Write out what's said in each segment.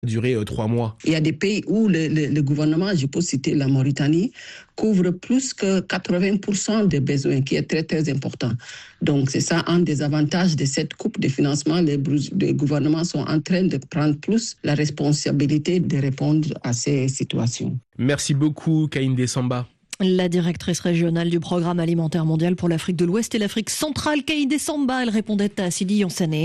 durer 3 mois. Il y a des pays où le gouvernement, je peux citer la Mauritanie, couvre plus que 80% des besoins, qui est très, très important. Donc, c'est ça un des avantages de cette coupe de financement. Les gouvernements sont en train de prendre plus la responsabilité de répondre à ces situations. Merci beaucoup, Kehinde Samba. La directrice régionale du Programme alimentaire mondial pour l'Afrique de l'Ouest et l'Afrique centrale, Kehinde Samba, elle répondait à Sidi Yonsané.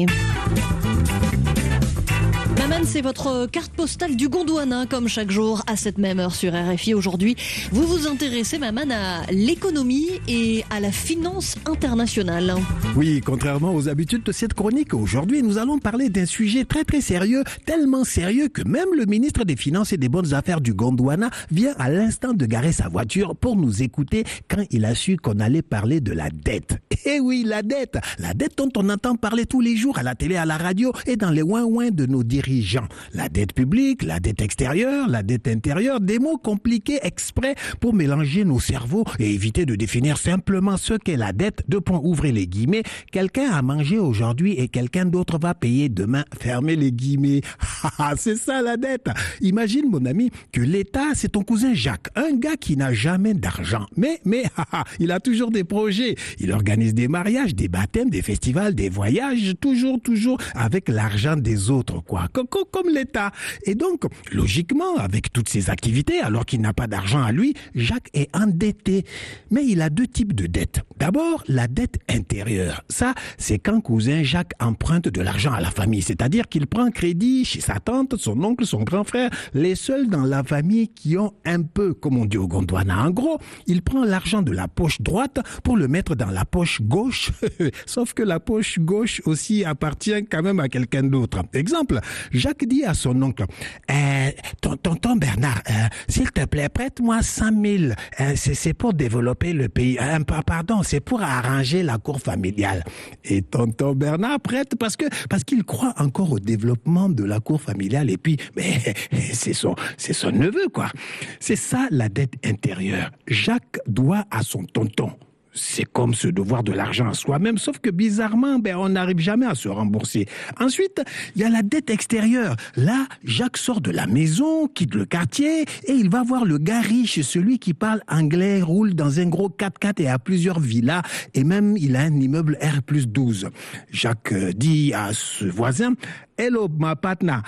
Maman, c'est votre carte postale du Gondwana, comme chaque jour à cette même heure sur RFI. Aujourd'hui, vous vous intéressez, Maman, à l'économie et à la finance internationale. Oui, contrairement aux habitudes de cette chronique, aujourd'hui, nous allons parler d'un sujet très très sérieux, tellement sérieux que même le ministre des Finances et des Bonnes Affaires du Gondwana vient à l'instant de garer sa voiture pour nous écouter quand il a su qu'on allait parler de la dette. Eh oui, la dette dont on entend parler tous les jours à la télé, à la radio et dans les ouin-ouin de nos dirigeants. La dette publique, la dette extérieure, la dette intérieure, des mots compliqués exprès pour mélanger nos cerveaux et éviter de définir simplement ce qu'est la dette. Ouvrez les guillemets, quelqu'un a mangé aujourd'hui et quelqu'un d'autre va payer demain, fermez les guillemets. C'est ça la dette. Imagine mon ami que l'État c'est ton cousin Jacques, un gars qui n'a jamais d'argent, mais il a toujours des projets. Il organise des mariages, des baptêmes, des festivals, des voyages, toujours avec l'argent des autres, quoi. Comme l'État. Et donc, logiquement, avec toutes ces activités, alors qu'il n'a pas d'argent à lui, Jacques est endetté. Mais il a deux types de dettes. D'abord, la dette intérieure. Ça, c'est quand cousin Jacques emprunte de l'argent à la famille. C'est-à-dire qu'il prend crédit chez sa tante, son oncle, son grand frère, les seuls dans la famille qui ont un peu, comme on dit au Gondwana. En gros, il prend l'argent de la poche droite pour le mettre dans la poche gauche. Sauf que la poche gauche aussi appartient quand même à quelqu'un d'autre. Exemple, Jacques dit à son oncle, tonton Bernard, s'il te plaît, prête-moi 100 000. C'est pour développer le pays. Pardon, c'est pour arranger la cour familiale. Et tonton Bernard prête parce qu'il croit encore au développement de la cour familiale. Et puis, mais c'est son neveu, quoi. C'est ça la dette intérieure. Jacques doit à son tonton. C'est comme se devoir de l'argent à soi-même, sauf que bizarrement, on n'arrive jamais à se rembourser. Ensuite, il y a la dette extérieure. Là, Jacques sort de la maison, quitte le quartier, et il va voir le gars riche, celui qui parle anglais, roule dans un gros 4x4 et a plusieurs villas, et même il a un immeuble R+12. Jacques dit à ce voisin, "Hello, my partner,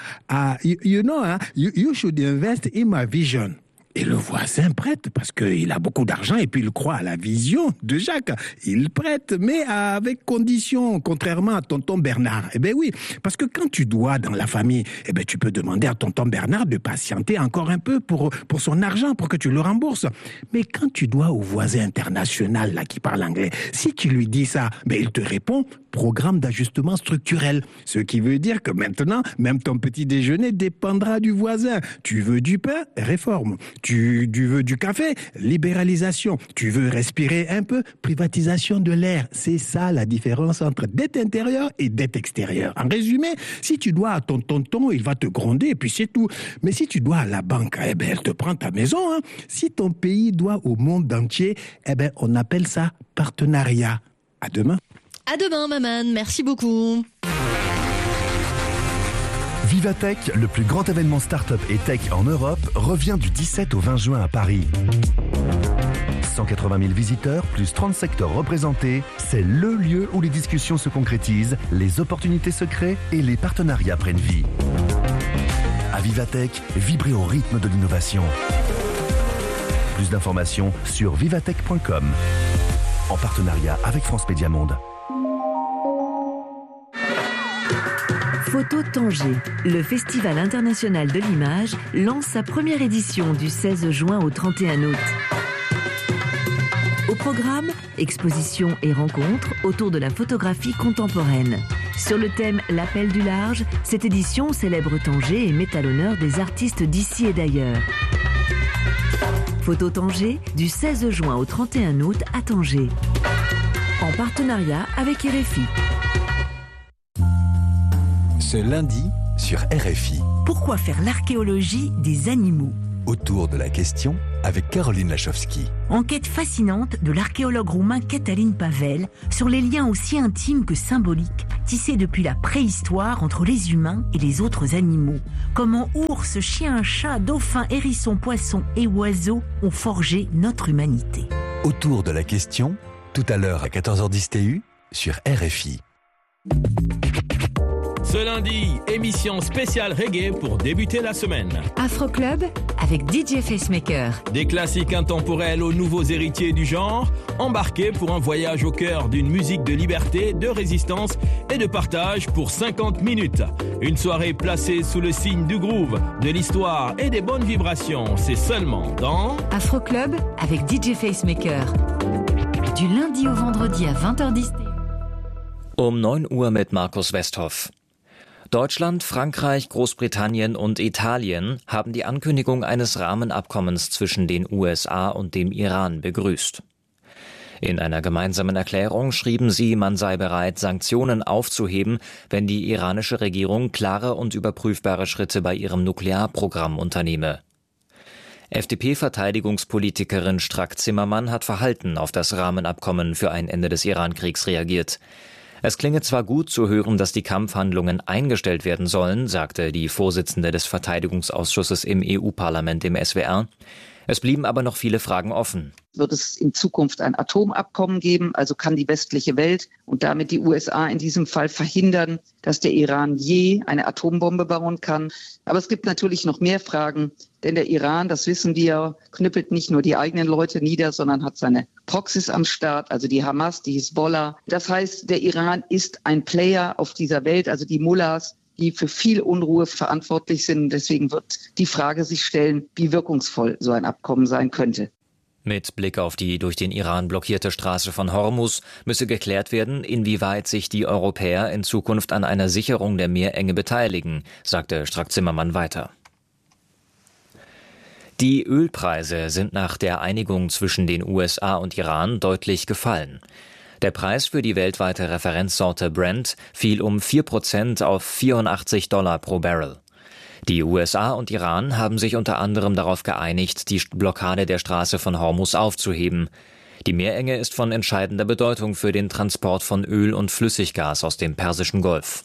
you should invest in my vision." Et le voisin prête parce qu'il a beaucoup d'argent et puis il croit à la vision de Jacques. Il prête, mais avec condition, contrairement à tonton Bernard. Eh bien oui, parce que quand tu dois dans la famille, tu peux demander à tonton Bernard de patienter encore un peu pour son argent, pour que tu le rembourses. Mais quand tu dois au voisin international là qui parle anglais, si tu lui dis ça, il te répond programme d'ajustement structurel. Ce qui veut dire que maintenant, même ton petit déjeuner dépendra du voisin. Tu veux du pain? Réforme. Tu veux du café? Libéralisation. Tu veux respirer un peu? Privatisation de l'air. C'est ça la différence entre dette intérieure et dette extérieure. En résumé, si tu dois à ton tonton, il va te gronder et puis c'est tout. Mais si tu dois à la banque, elle te prend ta maison. Si ton pays doit au monde entier, on appelle ça partenariat. À demain. À demain, Maman. Merci beaucoup. Vivatech, le plus grand événement start-up et tech en Europe, revient du 17 au 20 juin à Paris. 180 000 visiteurs, plus 30 secteurs représentés, c'est le lieu où les discussions se concrétisent, les opportunités se créent et les partenariats prennent vie. À Vivatech, vibrez au rythme de l'innovation. Plus d'informations sur vivatech.com, en partenariat avec France Média Monde. Photo Tanger, le Festival international de l'image, lance sa première édition du 16 juin au 31 août. Au programme, expositions et rencontres autour de la photographie contemporaine. Sur le thème L'appel du large, cette édition célèbre Tanger et met à l'honneur des artistes d'ici et d'ailleurs. Photo Tanger, du 16 juin au 31 août à Tanger. En partenariat avec RFI. Ce lundi, sur RFI. Pourquoi faire l'archéologie des animaux ? Autour de la question, avec Caroline Lachowski. Enquête fascinante de l'archéologue roumain Cătălin Pavel sur les liens aussi intimes que symboliques tissée depuis la préhistoire entre les humains et les autres animaux. Comment ours, chiens, chats, dauphins, hérissons, poissons et oiseaux ont forgé notre humanité. Autour de la question, tout à l'heure à 14h10 TU sur RFI. Ce lundi, émission spéciale reggae pour débuter la semaine. Afro Club avec DJ Facemaker. Des classiques intemporels aux nouveaux héritiers du genre, embarqués pour un voyage au cœur d'une musique de liberté, de résistance et de partage pour 50 minutes. Une soirée placée sous le signe du groove, de l'histoire et des bonnes vibrations. C'est seulement dans Afro Club avec DJ Facemaker. Du lundi au vendredi à 20h10. Um 9 Uhr mit Markus Westhoff. Deutschland, Frankreich, Großbritannien und Italien haben die Ankündigung eines Rahmenabkommens zwischen den USA und dem Iran begrüßt. In einer gemeinsamen Erklärung schrieben sie, man sei bereit, Sanktionen aufzuheben, wenn die iranische Regierung klare und überprüfbare Schritte bei ihrem Nuklearprogramm unternehme. FDP-Verteidigungspolitikerin Strack-Zimmermann hat verhalten auf das Rahmenabkommen für ein Ende des Iran-Kriegs reagiert. Es klinge zwar gut zu hören, dass die Kampfhandlungen eingestellt werden sollen, sagte die Vorsitzende des Verteidigungsausschusses im EU-Parlament im SWR. Es blieben aber noch viele Fragen offen. Wird es in Zukunft ein Atomabkommen geben? Also kann die westliche Welt und damit die USA in diesem Fall verhindern, dass der Iran je eine Atombombe bauen kann? Aber es gibt natürlich noch mehr Fragen, denn der Iran, das wissen wir, knüppelt nicht nur die eigenen Leute nieder, sondern hat seine Proxys am Start, also die Hamas, die Hisbollah. Das heißt, der Iran ist ein Player auf dieser Welt, also die Mullahs, die für viel Unruhe verantwortlich sind. Deswegen wird die Frage sich stellen, wie wirkungsvoll so ein Abkommen sein könnte. Mit Blick auf die durch den Iran blockierte Straße von Hormuz müsse geklärt werden, inwieweit sich die Europäer in Zukunft an einer Sicherung der Meerenge beteiligen, sagte Strack-Zimmermann weiter. Die Ölpreise sind nach der Einigung zwischen den USA und Iran deutlich gefallen. Der Preis für die weltweite Referenzsorte Brent fiel um 4% auf $84 pro Barrel. Die USA und Iran haben sich unter anderem darauf geeinigt, die Blockade der Straße von Hormuz aufzuheben. Die Meerenge ist von entscheidender Bedeutung für den Transport von Öl und Flüssiggas aus dem Persischen Golf.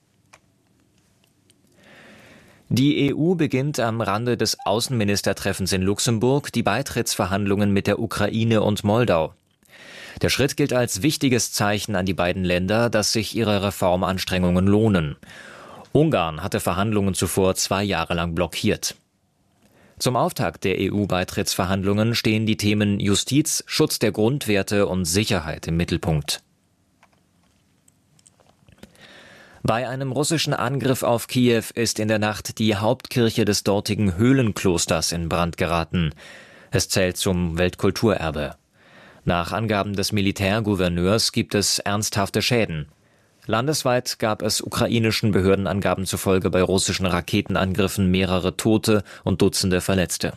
Die EU beginnt am Rande des Außenministertreffens in Luxemburg die Beitrittsverhandlungen mit der Ukraine und Moldau. Der Schritt gilt als wichtiges Zeichen an die beiden Länder, dass sich ihre Reformanstrengungen lohnen. Ungarn hatte Verhandlungen zuvor 2 Jahre lang blockiert. Zum Auftakt der EU-Beitrittsverhandlungen stehen die Themen Justiz, Schutz der Grundwerte und Sicherheit im Mittelpunkt. Bei einem russischen Angriff auf Kiew ist in der Nacht die Hauptkirche des dortigen Höhlenklosters in Brand geraten. Es zählt zum Weltkulturerbe. Nach Angaben des Militärgouverneurs gibt es ernsthafte Schäden. Landesweit gab es ukrainischen Behördenangaben zufolge bei russischen Raketenangriffen mehrere Tote und Dutzende Verletzte.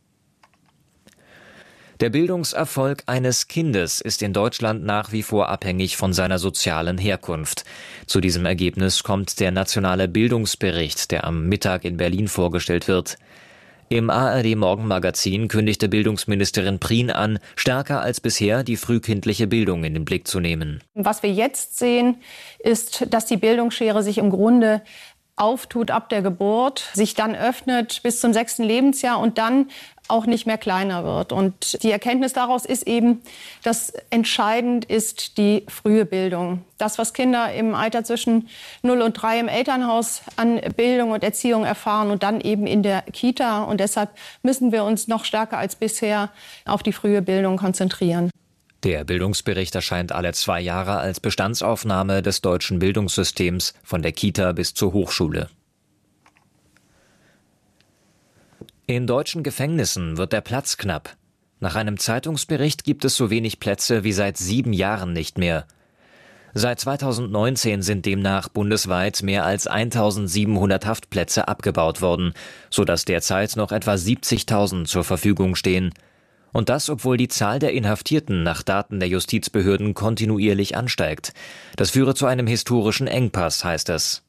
Der Bildungserfolg eines Kindes ist in Deutschland nach wie vor abhängig von seiner sozialen Herkunft. Zu diesem Ergebnis kommt der nationale Bildungsbericht, der am Mittag in Berlin vorgestellt wird. Im ARD-Morgenmagazin kündigte Bildungsministerin Prien an, stärker als bisher die frühkindliche Bildung in den Blick zu nehmen. Was wir jetzt sehen, ist, dass die Bildungsschere sich im Grunde auftut ab der Geburt, sich dann öffnet bis zum 6. Lebensjahr und dann auch nicht mehr kleiner wird. Und die Erkenntnis daraus ist eben, dass entscheidend ist die frühe Bildung. Das, was Kinder im Alter zwischen 0 und 3 im Elternhaus an Bildung und Erziehung erfahren und dann eben in der Kita. Und deshalb müssen wir uns noch stärker als bisher auf die frühe Bildung konzentrieren. Der Bildungsbericht erscheint alle 2 Jahre als Bestandsaufnahme des deutschen Bildungssystems von der Kita bis zur Hochschule. In deutschen Gefängnissen wird der Platz knapp. Nach einem Zeitungsbericht gibt es so wenig Plätze wie seit 7 Jahren nicht mehr. Seit 2019 sind demnach bundesweit mehr als 1.700 Haftplätze abgebaut worden, sodass derzeit noch etwa 70.000 zur Verfügung stehen. Und das, obwohl die Zahl der Inhaftierten nach Daten der Justizbehörden kontinuierlich ansteigt. Das führe zu einem historischen Engpass, heißt es.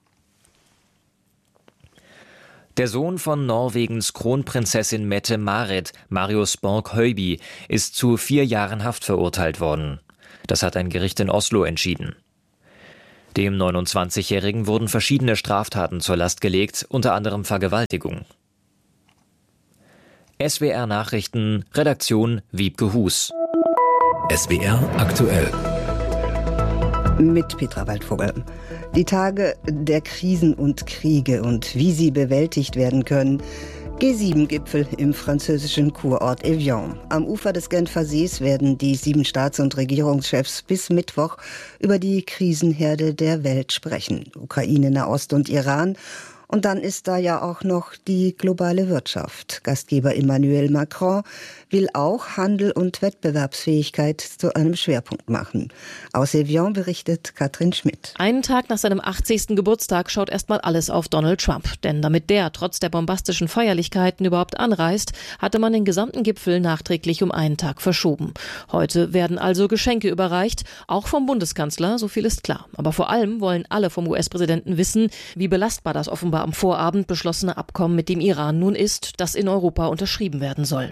Der Sohn von Norwegens Kronprinzessin Mette-Marit, Marius Borg-Høiby, ist zu 4 Jahren Haft verurteilt worden. Das hat ein Gericht in Oslo entschieden. Dem 29-Jährigen wurden verschiedene Straftaten zur Last gelegt, unter anderem Vergewaltigung. SWR Nachrichten, Redaktion Wiebke Hus. SWR aktuell. Mit Petra Waldvogel. Die Tage der Krisen und Kriege und wie sie bewältigt werden können. G7-Gipfel im französischen Kurort Evian. Am Ufer des Genfer Sees werden die 7 Staats- und Regierungschefs bis Mittwoch über die Krisenherde der Welt sprechen. Ukraine, Nahost und Iran. Und dann ist da ja auch noch die globale Wirtschaft. Gastgeber Emmanuel Macron will auch Handel und Wettbewerbsfähigkeit zu einem Schwerpunkt machen. Aus Evian berichtet Katrin Schmidt. Einen Tag nach seinem 80. Geburtstag schaut erstmal alles auf Donald Trump. Denn damit der trotz der bombastischen Feierlichkeiten überhaupt anreist, hatte man den gesamten Gipfel nachträglich um einen Tag verschoben. Heute werden also Geschenke überreicht, auch vom Bundeskanzler, so viel ist klar. Aber vor allem wollen alle vom US-Präsidenten wissen, wie belastbar das offenbar am Vorabend beschlossene Abkommen mit dem Iran nun ist, das in Europa unterschrieben werden soll.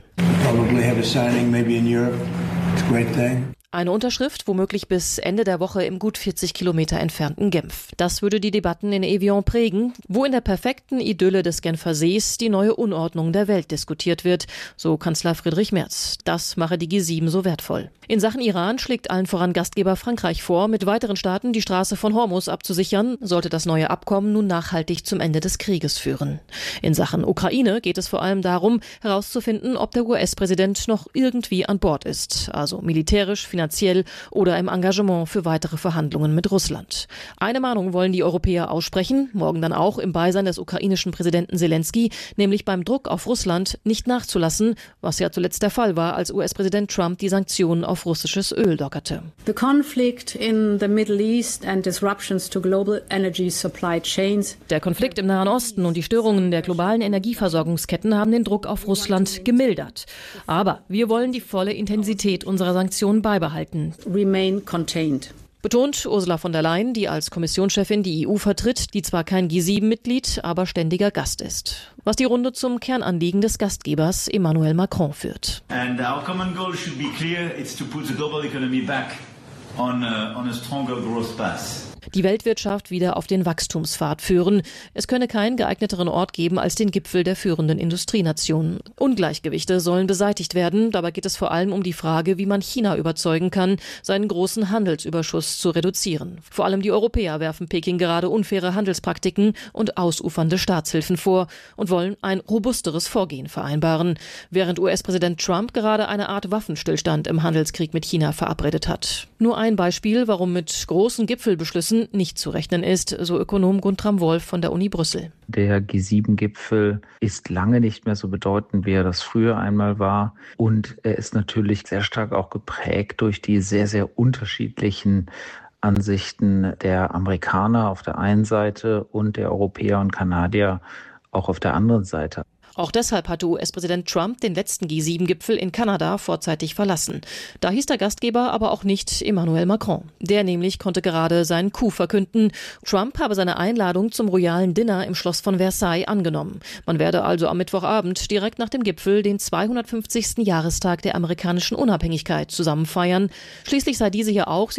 Eine Unterschrift womöglich bis Ende der Woche im gut 40 Kilometer entfernten Genf. Das würde die Debatten in Evian prägen, wo in der perfekten Idylle des Genfer Sees die neue Unordnung der Welt diskutiert wird, so Kanzler Friedrich Merz. Das mache die G7 so wertvoll. In Sachen Iran schlägt allen voran Gastgeber Frankreich vor, mit weiteren Staaten die Straße von Hormuz abzusichern, sollte das neue Abkommen nun nachhaltig zum Ende des Krieges führen. In Sachen Ukraine geht es vor allem darum, herauszufinden, ob der US-Präsident noch irgendwie an Bord ist, also militärisch, finanziell oder im Engagement für weitere Verhandlungen mit Russland. Eine Mahnung wollen die Europäer aussprechen, morgen dann auch im Beisein des ukrainischen Präsidenten Zelensky, nämlich beim Druck auf Russland nicht nachzulassen, was ja zuletzt der Fall war, als US-Präsident Trump die Sanktionen auf russisches Öl lockerte. The conflict in the Middle East and disruptions to global energy supply chains. Der Konflikt im Nahen Osten und die Störungen der globalen Energieversorgungsketten haben den Druck auf Russland gemildert. Aber wir wollen die volle Intensität unserer Sanktionen beibehalten. Remain contained. Betont Ursula von der Leyen, die als Kommissionschefin die EU vertritt, die zwar kein G7-Mitglied, aber ständiger Gast ist. Was die Runde zum Kernanliegen des Gastgebers Emmanuel Macron führt. And our common goal should be clear, it's to put the global economy back on a stronger growth path. Die Weltwirtschaft wieder auf den Wachstumspfad führen. Es könne keinen geeigneteren Ort geben als den Gipfel der führenden Industrienationen. Ungleichgewichte sollen beseitigt werden. Dabei geht es vor allem um die Frage, wie man China überzeugen kann, seinen großen Handelsüberschuss zu reduzieren. Vor allem die Europäer werfen Peking gerade unfaire Handelspraktiken und ausufernde Staatshilfen vor und wollen ein robusteres Vorgehen vereinbaren, während US-Präsident Trump gerade eine Art Waffenstillstand im Handelskrieg mit China verabredet hat. Nur ein Beispiel, warum mit großen Gipfelbeschlüssen nicht zu rechnen ist, so Ökonom Guntram Wolf von der Uni Brüssel. Der G7-Gipfel ist lange nicht mehr so bedeutend, wie er das früher einmal war. Und er ist natürlich sehr stark auch geprägt durch die sehr, sehr unterschiedlichen Ansichten der Amerikaner auf der einen Seite und der Europäer und Kanadier auch auf der anderen Seite. Auch deshalb hatte US-Präsident Trump den letzten G7-Gipfel in Kanada vorzeitig verlassen. Da hieß der Gastgeber aber auch nicht Emmanuel Macron. Der nämlich konnte gerade seinen Coup verkünden. Trump habe seine Einladung zum royalen Dinner im Schloss von Versailles angenommen. Man werde also am Mittwochabend direkt nach dem Gipfel den 250. Jahrestag der amerikanischen Unabhängigkeit zusammen feiern. Schließlich sei diese ja auch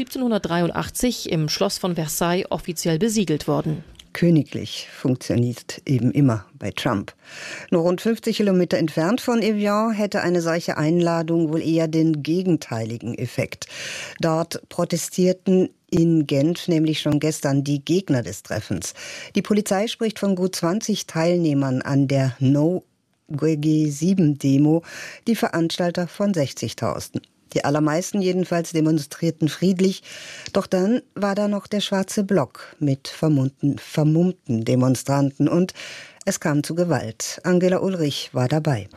1783 im Schloss von Versailles offiziell besiegelt worden. Königlich funktioniert eben immer bei Trump. Nur rund 50 Kilometer entfernt von Evian hätte eine solche Einladung wohl eher den gegenteiligen Effekt. Dort protestierten in Genf nämlich schon gestern die Gegner des Treffens. Die Polizei spricht von gut 20 Teilnehmern an der No-G7-Demo, die Veranstalter von 60.000. Die allermeisten jedenfalls demonstrierten friedlich. Doch dann war da noch der schwarze Block mit vermummten Demonstranten und es kam zu Gewalt. Angela Ulrich war dabei.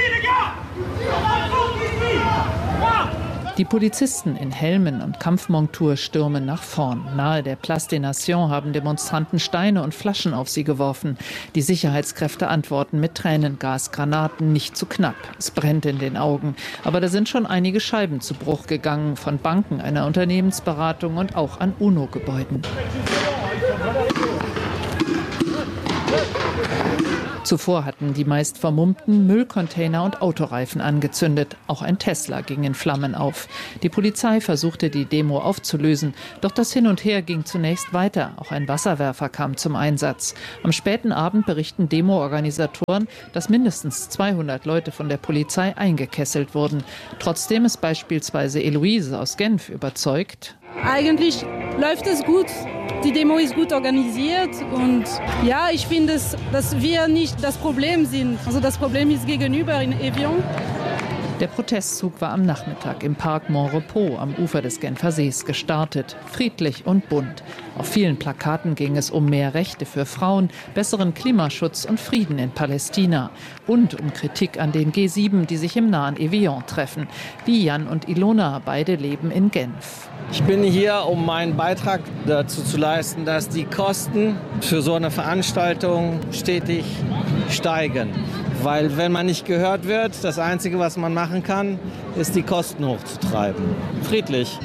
Die Polizisten in Helmen und Kampfmontur stürmen nach vorn. Nahe der Place des Nations haben Demonstranten Steine und Flaschen auf sie geworfen. Die Sicherheitskräfte antworten mit Tränengas, Granaten, nicht zu knapp. Es brennt in den Augen. Aber da sind schon einige Scheiben zu Bruch gegangen, von Banken, einer Unternehmensberatung und auch an UNO-Gebäuden. Zuvor hatten die meist Vermummten Müllcontainer und Autoreifen angezündet. Auch ein Tesla ging in Flammen auf. Die Polizei versuchte, die Demo aufzulösen. Doch das Hin und Her ging zunächst weiter. Auch ein Wasserwerfer kam zum Einsatz. Am späten Abend berichten Demo-Organisatoren, dass mindestens 200 Leute von der Polizei eingekesselt wurden. Trotzdem ist beispielsweise Eloise aus Genf überzeugt. Eigentlich läuft es gut. Die Demo ist gut organisiert und ja, ich finde, dass wir nicht das Problem sind. Also das Problem ist gegenüber in Evian. Der Protestzug war am Nachmittag im Park Montrepos am Ufer des Genfer Sees gestartet. Friedlich und bunt. Auf vielen Plakaten ging es um mehr Rechte für Frauen, besseren Klimaschutz und Frieden in Palästina. Und um Kritik an den G7, die sich im nahen Evian treffen. Wie Jan und Ilona, beide leben in Genf. Ich bin hier, um meinen Beitrag dazu zu leisten, dass die Kosten für so eine Veranstaltung stetig steigen. Weil wenn man nicht gehört wird, das Einzige, was man machen kann, ist die Kosten hochzutreiben. Friedlich.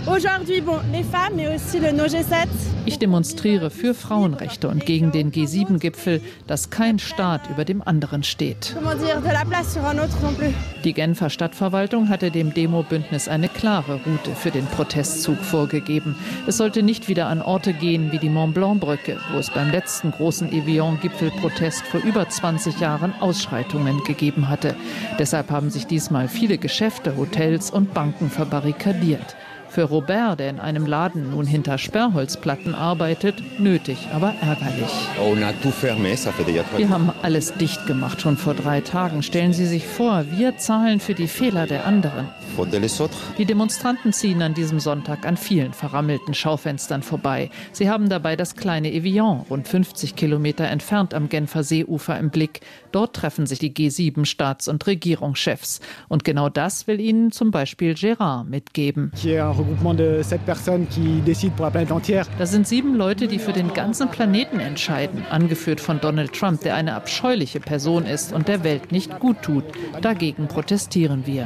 Ich demonstriere für Frauenrechte und gegen den G7-Gipfel, dass kein Staat über dem anderen steht. Die Genfer Stadtverwaltung hatte dem Demo-Bündnis eine klare Route für den Protestzug vorgegeben. Es sollte nicht wieder an Orte gehen wie die Mont-Blanc-Brücke, wo es beim letzten großen Evian-Gipfelprotest vor über 20 Jahren Ausschreitungen gegeben hatte. Deshalb haben sich diesmal viele Geschäfte, Hotels und Banken verbarrikadiert. Für Robert, der in einem Laden nun hinter Sperrholzplatten arbeitet, nötig, aber ärgerlich. Wir haben alles dicht gemacht, schon vor 3 Tagen. Stellen Sie sich vor, wir zahlen für die Fehler der anderen. Die Demonstranten ziehen an diesem Sonntag an vielen verrammelten Schaufenstern vorbei. Sie haben dabei das kleine Evian, rund 50 Kilometer entfernt am Genfer Seeufer, im Blick. Dort treffen sich die G7-Staats- und Regierungschefs. Und genau das will ihnen zum Beispiel Gérard mitgeben. Da sind 7 Leute, die für den ganzen Planeten entscheiden, angeführt von Donald Trump, der eine abscheuliche Person ist und der Welt nicht gut tut. Dagegen protestieren wir.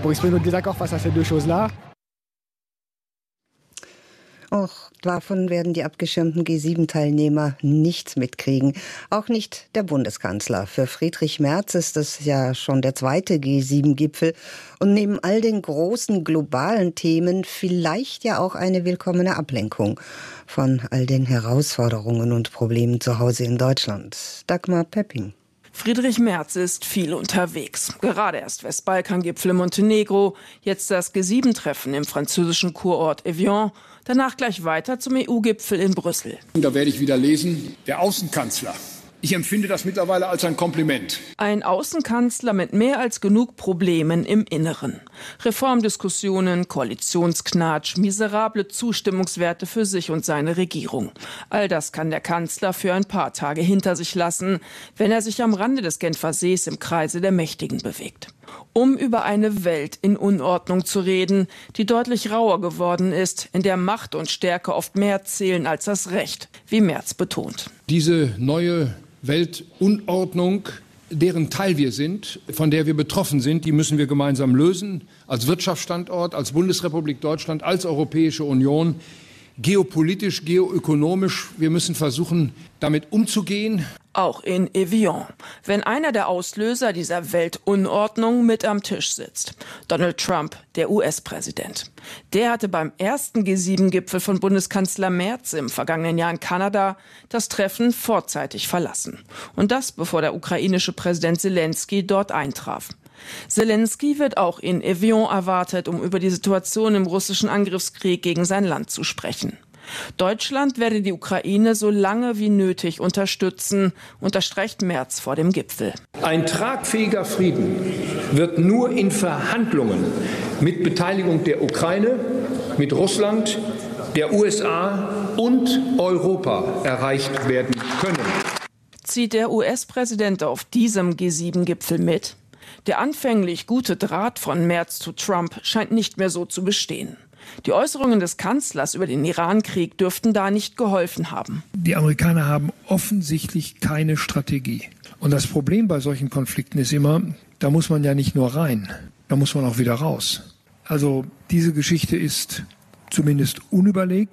Auch davon werden die abgeschirmten G7-Teilnehmer nichts mitkriegen. Auch nicht der Bundeskanzler. Für Friedrich Merz ist es ja schon der 2. G7-Gipfel. Und neben all den großen globalen Themen vielleicht ja auch eine willkommene Ablenkung von all den Herausforderungen und Problemen zu Hause in Deutschland. Dagmar Pepping. Friedrich Merz ist viel unterwegs. Gerade erst Westbalkan-Gipfel in Montenegro, jetzt das G7-Treffen im französischen Kurort Evian, danach gleich weiter zum EU-Gipfel in Brüssel. Und da werde ich wieder lesen, der Außenkanzler. Ich empfinde das mittlerweile als ein Kompliment. Ein Außenkanzler mit mehr als genug Problemen im Inneren. Reformdiskussionen, Koalitionsknatsch, miserable Zustimmungswerte für sich und seine Regierung. All das kann der Kanzler für ein paar Tage hinter sich lassen, wenn er sich am Rande des Genfer Sees im Kreise der Mächtigen bewegt. Um über eine Welt in Unordnung zu reden, die deutlich rauer geworden ist, in der Macht und Stärke oft mehr zählen als das Recht, wie Merz betont. Diese neue Weltunordnung, deren Teil wir sind, von der wir betroffen sind, die müssen wir gemeinsam lösen, als Wirtschaftsstandort, als Bundesrepublik Deutschland, als Europäische Union, geopolitisch, geoökonomisch. Wir müssen versuchen, damit umzugehen. Auch in Evian, wenn einer der Auslöser dieser Weltunordnung mit am Tisch sitzt. Donald Trump, der US-Präsident. Der hatte beim ersten G7-Gipfel von Bundeskanzler Merz im vergangenen Jahr in Kanada das Treffen vorzeitig verlassen. Und das, bevor der ukrainische Präsident Zelensky dort eintraf. Zelensky wird auch in Evian erwartet, um über die Situation im russischen Angriffskrieg gegen sein Land zu sprechen. Deutschland werde die Ukraine so lange wie nötig unterstützen, unterstreicht Merz vor dem Gipfel. Ein tragfähiger Frieden wird nur in Verhandlungen mit Beteiligung der Ukraine, mit Russland, der USA und Europa erreicht werden können. Zieht der US-Präsident auf diesem G7-Gipfel mit? Der anfänglich gute Draht von Merz zu Trump scheint nicht mehr so zu bestehen. Die Äußerungen des Kanzlers über den Iran-Krieg dürften da nicht geholfen haben. Die Amerikaner haben offensichtlich keine Strategie. Und das Problem bei solchen Konflikten ist immer, da muss man ja nicht nur rein, da muss man auch wieder raus. Also diese Geschichte ist zumindest unüberlegt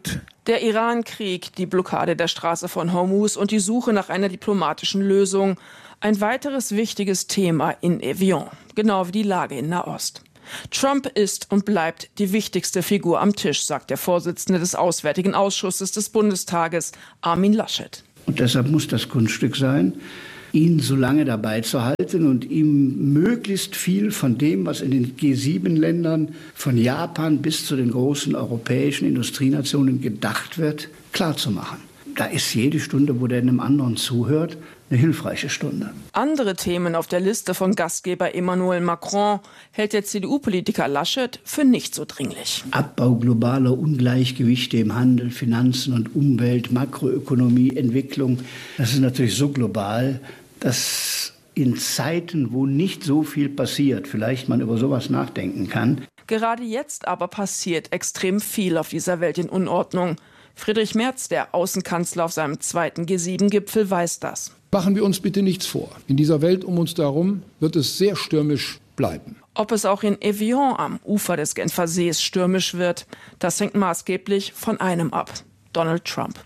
Der Iran-Krieg, die Blockade der Straße von Hormuz und die Suche nach einer diplomatischen Lösung. Ein weiteres wichtiges Thema in Evian, genau wie die Lage in Nahost. Trump ist und bleibt die wichtigste Figur am Tisch, sagt der Vorsitzende des Auswärtigen Ausschusses des Bundestages, Armin Laschet. Und deshalb muss das Kunststück sein, ihn so lange dabei zu halten und ihm möglichst viel von dem, was in den G7-Ländern von Japan bis zu den großen europäischen Industrienationen gedacht wird, klarzumachen. Da ist jede Stunde, wo der einem anderen zuhört, eine hilfreiche Stunde. Andere Themen auf der Liste von Gastgeber Emmanuel Macron hält der CDU-Politiker Laschet für nicht so dringlich. Abbau globaler Ungleichgewichte im Handel, Finanzen und Umwelt, Makroökonomie, Entwicklung. Das ist natürlich so global, dass in Zeiten, wo nicht so viel passiert, vielleicht man über sowas nachdenken kann. Gerade jetzt aber passiert extrem viel auf dieser Welt in Unordnung. Friedrich Merz, der Außenkanzler auf seinem zweiten G7-Gipfel, weiß das. Machen wir uns bitte nichts vor. In dieser Welt um uns herum wird es sehr stürmisch bleiben. Ob es auch in Evian am Ufer des Genfer Sees stürmisch wird, das hängt maßgeblich von einem ab: Donald Trump.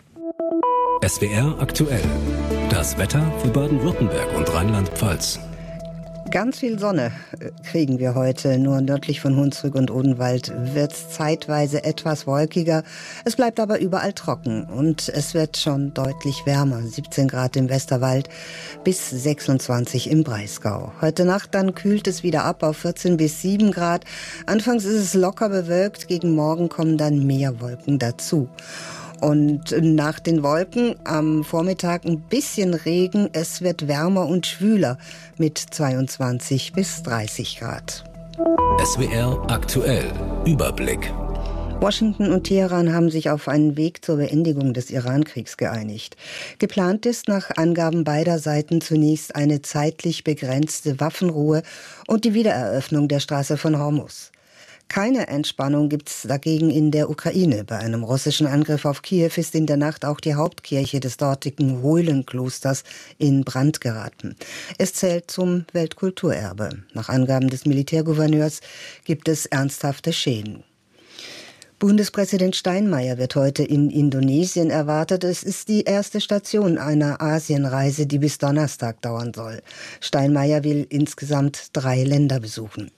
SWR aktuell. Das Wetter für Baden-Württemberg und Rheinland-Pfalz. Ganz viel Sonne kriegen wir heute. Nur nördlich von Hunsrück und Odenwald wird es zeitweise etwas wolkiger. Es bleibt aber überall trocken und es wird schon deutlich wärmer. 17 Grad im Westerwald bis 26 im Breisgau. Heute Nacht dann kühlt es wieder ab auf 14 bis 7 Grad. Anfangs ist es locker bewölkt. Gegen Morgen kommen dann mehr Wolken dazu. Und nach den Wolken am Vormittag ein bisschen Regen. Es wird wärmer und schwüler mit 22 bis 30 Grad. SWR aktuell. Überblick. Washington und Teheran haben sich auf einen Weg zur Beendigung des Iran-Kriegs geeinigt. Geplant ist nach Angaben beider Seiten zunächst eine zeitlich begrenzte Waffenruhe und die Wiedereröffnung der Straße von Hormuz. Keine Entspannung gibt's dagegen in der Ukraine. Bei einem russischen Angriff auf Kiew ist in der Nacht auch die Hauptkirche des dortigen Hoylen-Klosters in Brand geraten. Es zählt zum Weltkulturerbe. Nach Angaben des Militärgouverneurs gibt es ernsthafte Schäden. Bundespräsident Steinmeier wird heute in Indonesien erwartet. Es ist die erste Station einer Asienreise, die bis Donnerstag dauern soll. Steinmeier will insgesamt 3 Länder besuchen.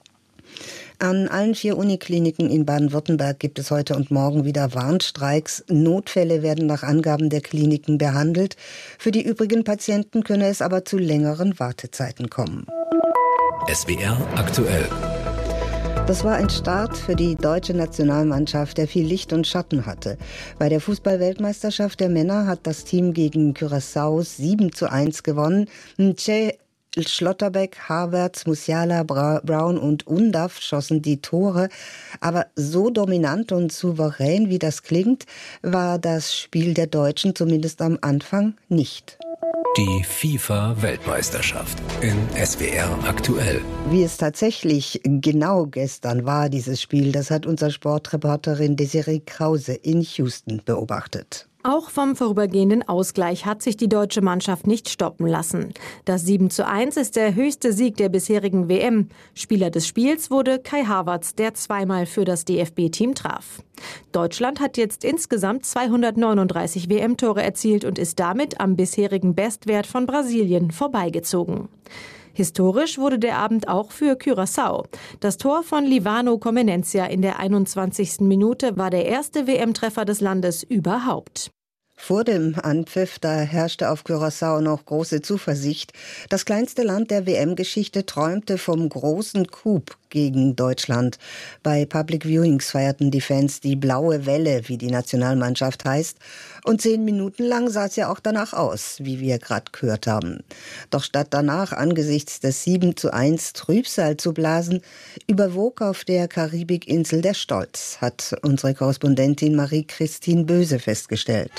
An allen 4 Unikliniken in Baden-Württemberg gibt es heute und morgen wieder Warnstreiks. Notfälle werden nach Angaben der Kliniken behandelt. Für die übrigen Patienten könne es aber zu längeren Wartezeiten kommen. SWR aktuell. Das war ein Start für die deutsche Nationalmannschaft, der viel Licht und Schatten hatte. Bei der Fußball-Weltmeisterschaft der Männer hat das Team gegen Curaçao 7:1 gewonnen. Schlotterbeck, Havertz, Musiala, Brown und Undav schossen die Tore. Aber so dominant und souverän, wie das klingt, war das Spiel der Deutschen zumindest am Anfang nicht. Die FIFA-Weltmeisterschaft in SWR aktuell. Wie es tatsächlich genau gestern war, dieses Spiel, das hat unsere Sportreporterin Desiree Krause in Houston beobachtet. Auch vom vorübergehenden Ausgleich hat sich die deutsche Mannschaft nicht stoppen lassen. Das 7:1 ist der höchste Sieg der bisherigen WM. Spieler des Spiels wurde Kai Havertz, der zweimal für das DFB-Team traf. Deutschland hat jetzt insgesamt 239 WM-Tore erzielt und ist damit am bisherigen Bestwert von Brasilien vorbeigezogen. Historisch wurde der Abend auch für Curaçao. Das Tor von Livano Comenencia in der 21. Minute war der erste WM-Treffer des Landes überhaupt. Vor dem Anpfiff, da herrschte auf Curaçao noch große Zuversicht. Das kleinste Land der WM-Geschichte träumte vom großen Coup gegen Deutschland. Bei Public Viewings feierten die Fans die blaue Welle, wie die Nationalmannschaft heißt. Und 10 Minuten lang sah es ja auch danach aus, wie wir gerade gehört haben. Doch statt danach angesichts des 7:1 Trübsal zu blasen, überwog auf der Karibikinsel der Stolz, hat unsere Korrespondentin Marie-Christine Böse festgestellt.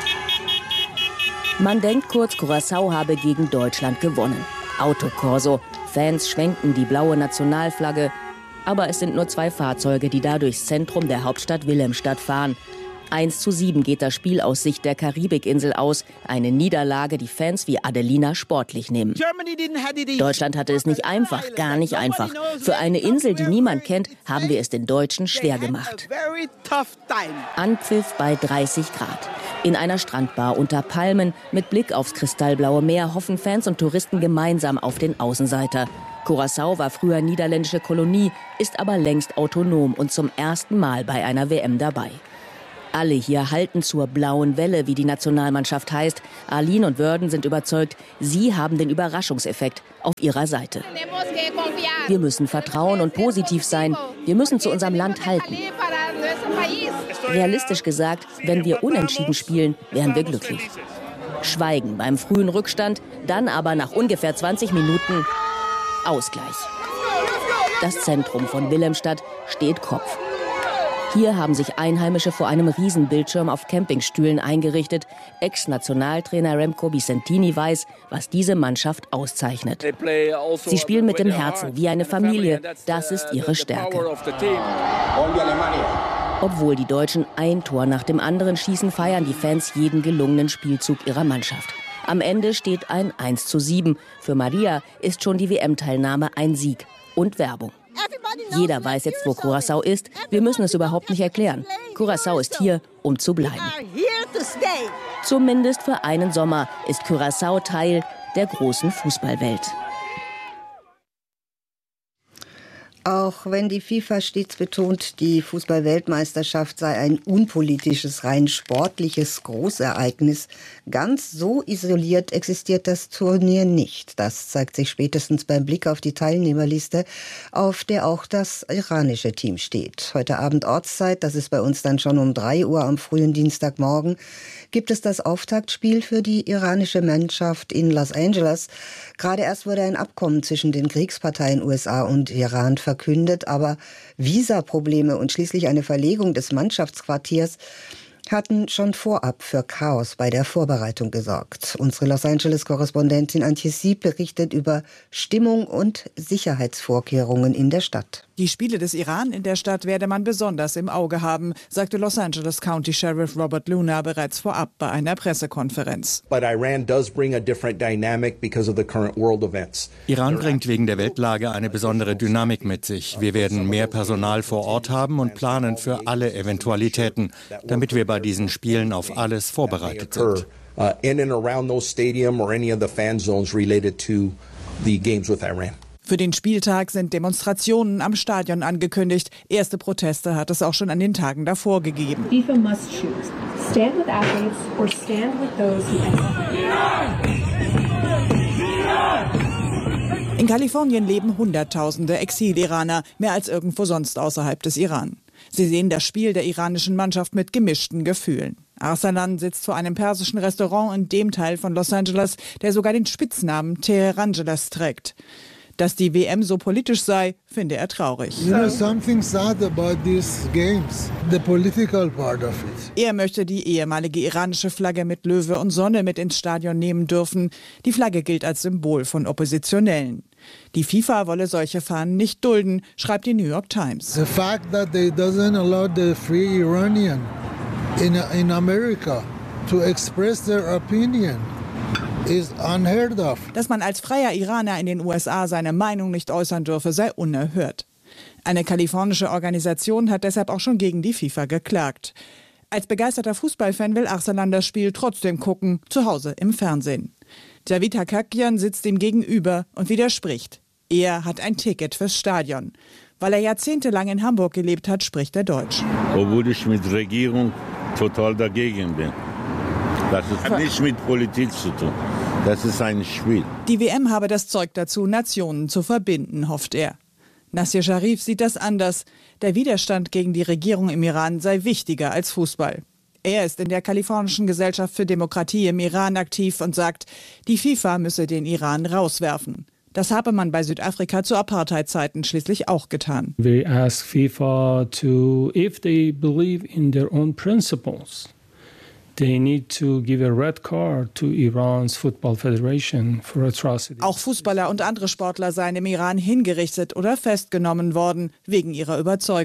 Man denkt kurz, Curaçao habe gegen Deutschland gewonnen. Autokorso, Fans schwenken die blaue Nationalflagge. Aber es sind nur 2 Fahrzeuge, die da durchs Zentrum der Hauptstadt Wilhelmstadt fahren. 1:7 geht das Spiel aus Sicht der Karibikinsel aus. Eine Niederlage, die Fans wie Adelina sportlich nehmen. Deutschland hatte es nicht einfach, gar nicht einfach. Für eine Insel, die niemand kennt, haben wir es den Deutschen schwer gemacht. Anpfiff bei 30 Grad. In einer Strandbar unter Palmen mit Blick aufs kristallblaue Meer hoffen Fans und Touristen gemeinsam auf den Außenseiter. Curaçao war früher niederländische Kolonie, ist aber längst autonom und zum ersten Mal bei einer WM dabei. Alle hier halten zur blauen Welle, wie die Nationalmannschaft heißt. Arlene und Wörden sind überzeugt, sie haben den Überraschungseffekt auf ihrer Seite. Wir müssen vertrauen und positiv sein. Wir müssen zu unserem Land halten. Realistisch gesagt, wenn wir unentschieden spielen, wären wir glücklich. Schweigen beim frühen Rückstand, dann aber nach ungefähr 20 Minuten Ausgleich. Das Zentrum von Wilhelmstadt steht Kopf. Hier haben sich Einheimische vor einem Riesenbildschirm auf Campingstühlen eingerichtet. Ex-Nationaltrainer Remco Vicentini weiß, was diese Mannschaft auszeichnet. Sie spielen mit dem Herzen wie eine Familie. Das ist ihre Stärke. Obwohl die Deutschen ein Tor nach dem anderen schießen, feiern die Fans jeden gelungenen Spielzug ihrer Mannschaft. Am Ende steht ein 1:7. Für Maria ist schon die WM-Teilnahme ein Sieg und Werbung. Jeder weiß jetzt, wo Curaçao ist. Wir müssen es überhaupt nicht erklären. Curaçao ist hier, um zu bleiben. Zumindest für einen Sommer ist Curaçao Teil der großen Fußballwelt. Auch wenn die FIFA stets betont, die Fußball-Weltmeisterschaft sei ein unpolitisches, rein sportliches Großereignis, ganz so isoliert existiert das Turnier nicht. Das zeigt sich spätestens beim Blick auf die Teilnehmerliste, auf der auch das iranische Team steht. Heute Abend Ortszeit, das ist bei uns dann schon um 3 Uhr am frühen Dienstagmorgen, gibt es das Auftaktspiel für die iranische Mannschaft in Los Angeles. Gerade erst wurde ein Abkommen zwischen den Kriegsparteien USA und Iran verkündet, aber Visaprobleme und schließlich eine Verlegung des Mannschaftsquartiers hatten schon vorab für Chaos bei der Vorbereitung gesorgt. Unsere Los Angeles-Korrespondentin Antje Sieb berichtet über Stimmung und Sicherheitsvorkehrungen in der Stadt. Die Spiele des Iran in der Stadt werde man besonders im Auge haben, sagte Los Angeles County Sheriff Robert Luna bereits vorab bei einer Pressekonferenz. Iran bringt wegen der Weltlage eine besondere Dynamik mit sich. Wir werden mehr Personal vor Ort haben und planen für alle Eventualitäten, damit wir bei diesen Spielen auf alles vorbereitet sind. Für den Spieltag sind Demonstrationen am Stadion angekündigt. Erste Proteste hat es auch schon an den Tagen davor gegeben. FIFA must choose. Stand with athletes or stand with those who In Kalifornien leben Hunderttausende Exil-Iraner, mehr als irgendwo sonst außerhalb des Iran. Sie sehen das Spiel der iranischen Mannschaft mit gemischten Gefühlen. Arsalan sitzt vor einem persischen Restaurant in dem Teil von Los Angeles, der sogar den Spitznamen Teherangeles trägt. Dass die WM so politisch sei, finde er traurig. Er möchte die ehemalige iranische Flagge mit Löwe und Sonne mit ins Stadion nehmen dürfen. Die Flagge gilt als Symbol von Oppositionellen. Die FIFA wolle solche Fahnen nicht dulden, schreibt die New York Times. The fact that they doesn't allow the free Iranian in America to express their opinion is unheard of. Dass man als freier Iraner in den USA seine Meinung nicht äußern dürfe, sei unerhört. Eine kalifornische Organisation hat deshalb auch schon gegen die FIFA geklagt. Als begeisterter Fußballfan will Arsalan das Spiel trotzdem gucken, zu Hause im Fernsehen. Javid Hakakian sitzt ihm gegenüber und widerspricht. Er hat ein Ticket fürs Stadion. Weil er jahrzehntelang in Hamburg gelebt hat, spricht er Deutsch. Obwohl ich mit Regierung total dagegen bin. Das hat nichts mit Politik zu tun. Das ist ein Spiel. Die WM habe das Zeug dazu, Nationen zu verbinden, hofft er. Nassir Sharif sieht das anders. Der Widerstand gegen die Regierung im Iran sei wichtiger als Fußball. Er ist in der kalifornischen Gesellschaft für Demokratie im Iran aktiv und sagt, die FIFA müsse den Iran rauswerfen. Das habe man bei Südafrika zu Apartheid-Zeiten schließlich auch getan. We ask FIFA to, if they believe in their own principles, they need to give a red card to Iran's Football Federation for atrocities. Auch Fußballer und andere Sportler seien im Iran hingerichtet oder festgenommen worden wegen ihrer Überzeugung.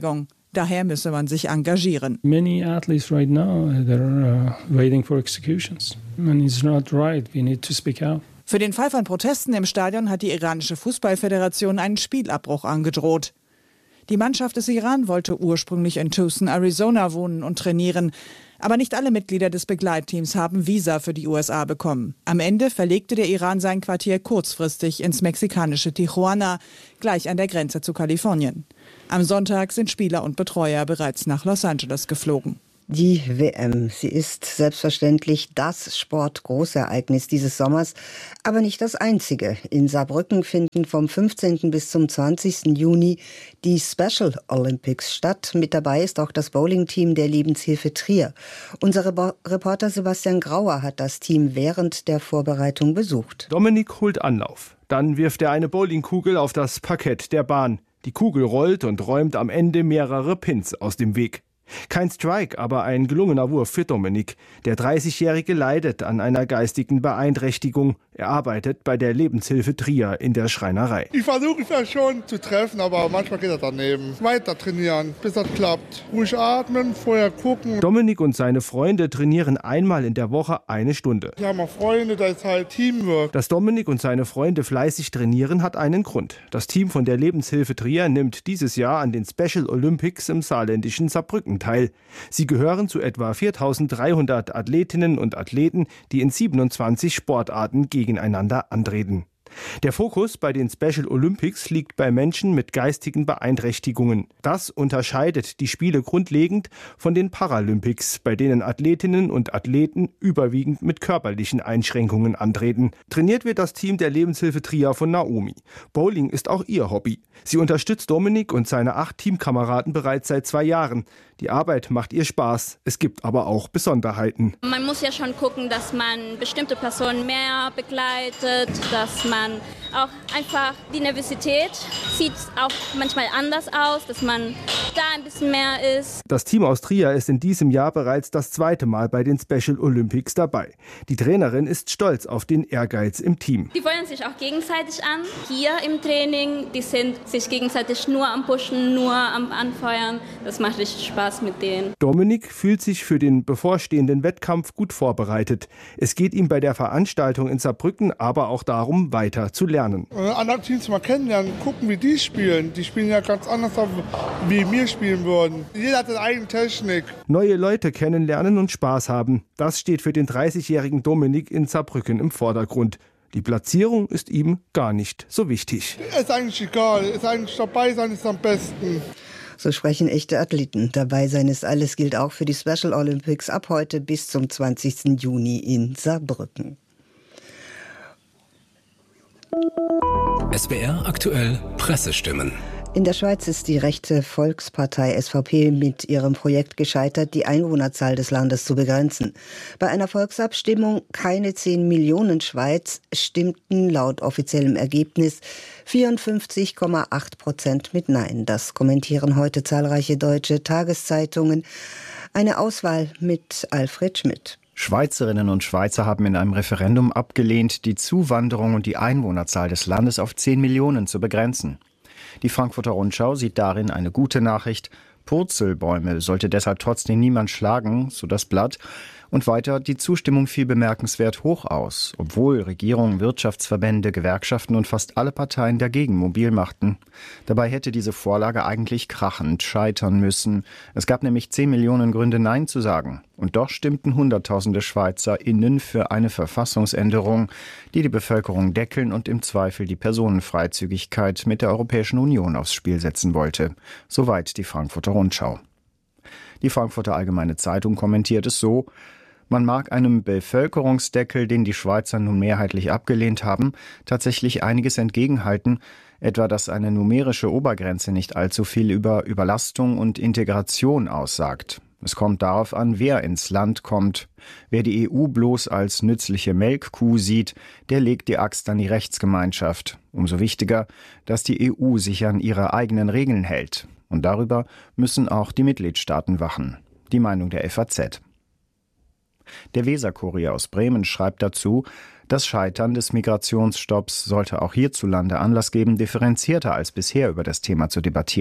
Daher müsse man sich engagieren. Many athletes right now, they're waiting for executions. And it's not right. We need to speak out. Für den Fall von Protesten im Stadion hat die iranische Fußballföderation einen Spielabbruch angedroht. Die Mannschaft des Iran wollte ursprünglich in Tucson, Arizona wohnen und trainieren. Aber nicht alle Mitglieder des Begleitteams haben Visa für die USA bekommen. Am Ende verlegte der Iran sein Quartier kurzfristig ins mexikanische Tijuana, gleich an der Grenze zu Kalifornien. Am Sonntag sind Spieler und Betreuer bereits nach Los Angeles geflogen. Die WM, sie ist selbstverständlich das Sportgroßereignis dieses Sommers, aber nicht das einzige. In Saarbrücken finden vom 15. bis zum 20. Juni die Special Olympics statt. Mit dabei ist auch das Bowling-Team der Lebenshilfe Trier. Unser Reporter Sebastian Grauer hat das Team während der Vorbereitung besucht. Dominik holt Anlauf. Dann wirft er eine Bowlingkugel auf das Parkett der Bahn. Die Kugel rollt und räumt am Ende mehrere Pins aus dem Weg. Kein Strike, aber ein gelungener Wurf für Dominik. Der 30-Jährige leidet an einer geistigen Beeinträchtigung. Er arbeitet bei der Lebenshilfe Trier in der Schreinerei. Ich versuche es ja schon zu treffen, aber manchmal geht er daneben. Weiter trainieren, bis das klappt. Ruhig atmen, vorher gucken. Dominik und seine Freunde trainieren einmal in der Woche 1 Stunde. Wir haben auch Freunde, da ist halt Teamwork. Dass Dominik und seine Freunde fleißig trainieren, hat einen Grund. Das Team von der Lebenshilfe Trier nimmt dieses Jahr an den Special Olympics im saarländischen Saarbrücken teil. Sie gehören zu etwa 4.300 Athletinnen und Athleten, die in 27 Sportarten gegeneinander antreten. Der Fokus bei den Special Olympics liegt bei Menschen mit geistigen Beeinträchtigungen. Das unterscheidet die Spiele grundlegend von den Paralympics, bei denen Athletinnen und Athleten überwiegend mit körperlichen Einschränkungen antreten. Trainiert wird das Team der Lebenshilfe Trier von Naomi. Bowling ist auch ihr Hobby. Sie unterstützt Dominik und seine 8 Teamkameraden bereits seit 2 Jahren. Die Arbeit macht ihr Spaß. Es gibt aber auch Besonderheiten. Man muss ja schon gucken, dass man bestimmte Personen mehr begleitet, dass man auch einfach die Nervosität sieht auch manchmal anders aus, dass man da ein bisschen mehr ist. Das Team aus Trier ist in diesem Jahr bereits das 2. Mal bei den Special Olympics dabei. Die Trainerin ist stolz auf den Ehrgeiz im Team. Die feuern sich auch gegenseitig an. Hier im Training, die sind sich gegenseitig nur am Pushen, nur am Anfeuern. Das macht richtig Spaß mit denen. Dominik fühlt sich für den bevorstehenden Wettkampf gut vorbereitet. Es geht ihm bei der Veranstaltung in Saarbrücken aber auch darum, weiter zu lernen. Andere Teams mal kennenlernen, gucken, wie die spielen. Die spielen ja ganz anders, wie wir spielen würden. Jeder hat seine eigene Technik. Neue Leute kennenlernen und Spaß haben. Das steht für den 30-jährigen Dominik in Saarbrücken im Vordergrund. Die Platzierung ist ihm gar nicht so wichtig. Ist eigentlich egal. Ist eigentlich dabei sein ist am besten. So sprechen echte Athleten. Dabei sein ist alles, gilt auch für die Special Olympics ab heute bis zum 20. Juni in Saarbrücken. SWR aktuell Pressestimmen. In der Schweiz ist die rechte Volkspartei SVP mit ihrem Projekt gescheitert, die Einwohnerzahl des Landes zu begrenzen. Bei einer Volksabstimmung keine 10 Millionen Schweiz stimmten laut offiziellem Ergebnis 54,8% mit Nein. Das kommentieren heute zahlreiche deutsche Tageszeitungen. Eine Auswahl mit Alfred Schmidt. Schweizerinnen und Schweizer haben in einem Referendum abgelehnt, die Zuwanderung und die Einwohnerzahl des Landes auf 10 Millionen zu begrenzen. Die Frankfurter Rundschau sieht darin eine gute Nachricht. Purzelbäume sollte deshalb trotzdem niemand schlagen, so das Blatt. Und weiter, die Zustimmung fiel bemerkenswert hoch aus, obwohl Regierung, Wirtschaftsverbände, Gewerkschaften und fast alle Parteien dagegen mobil machten. Dabei hätte diese Vorlage eigentlich krachend scheitern müssen. Es gab nämlich 10 Millionen Gründe, Nein zu sagen. Und doch stimmten Hunderttausende SchweizerInnen für eine Verfassungsänderung, die die Bevölkerung deckeln und im Zweifel die Personenfreizügigkeit mit der Europäischen Union aufs Spiel setzen wollte. Soweit die Frankfurter Rundschau. Die Frankfurter Allgemeine Zeitung kommentiert es so: Man mag einem Bevölkerungsdeckel, den die Schweizer nun mehrheitlich abgelehnt haben, tatsächlich einiges entgegenhalten, etwa dass eine numerische Obergrenze nicht allzu viel über Überlastung und Integration aussagt. Es kommt darauf an, wer ins Land kommt. Wer die EU bloß als nützliche Melkkuh sieht, der legt die Axt an die Rechtsgemeinschaft. Umso wichtiger, dass die EU sich an ihre eigenen Regeln hält. Und darüber müssen auch die Mitgliedstaaten wachen. Die Meinung der FAZ. Der Weser-Kurier aus Bremen schreibt dazu: Das Scheitern des Migrationsstopps sollte auch hierzulande Anlass geben, differenzierter als bisher über das Thema zu debattieren.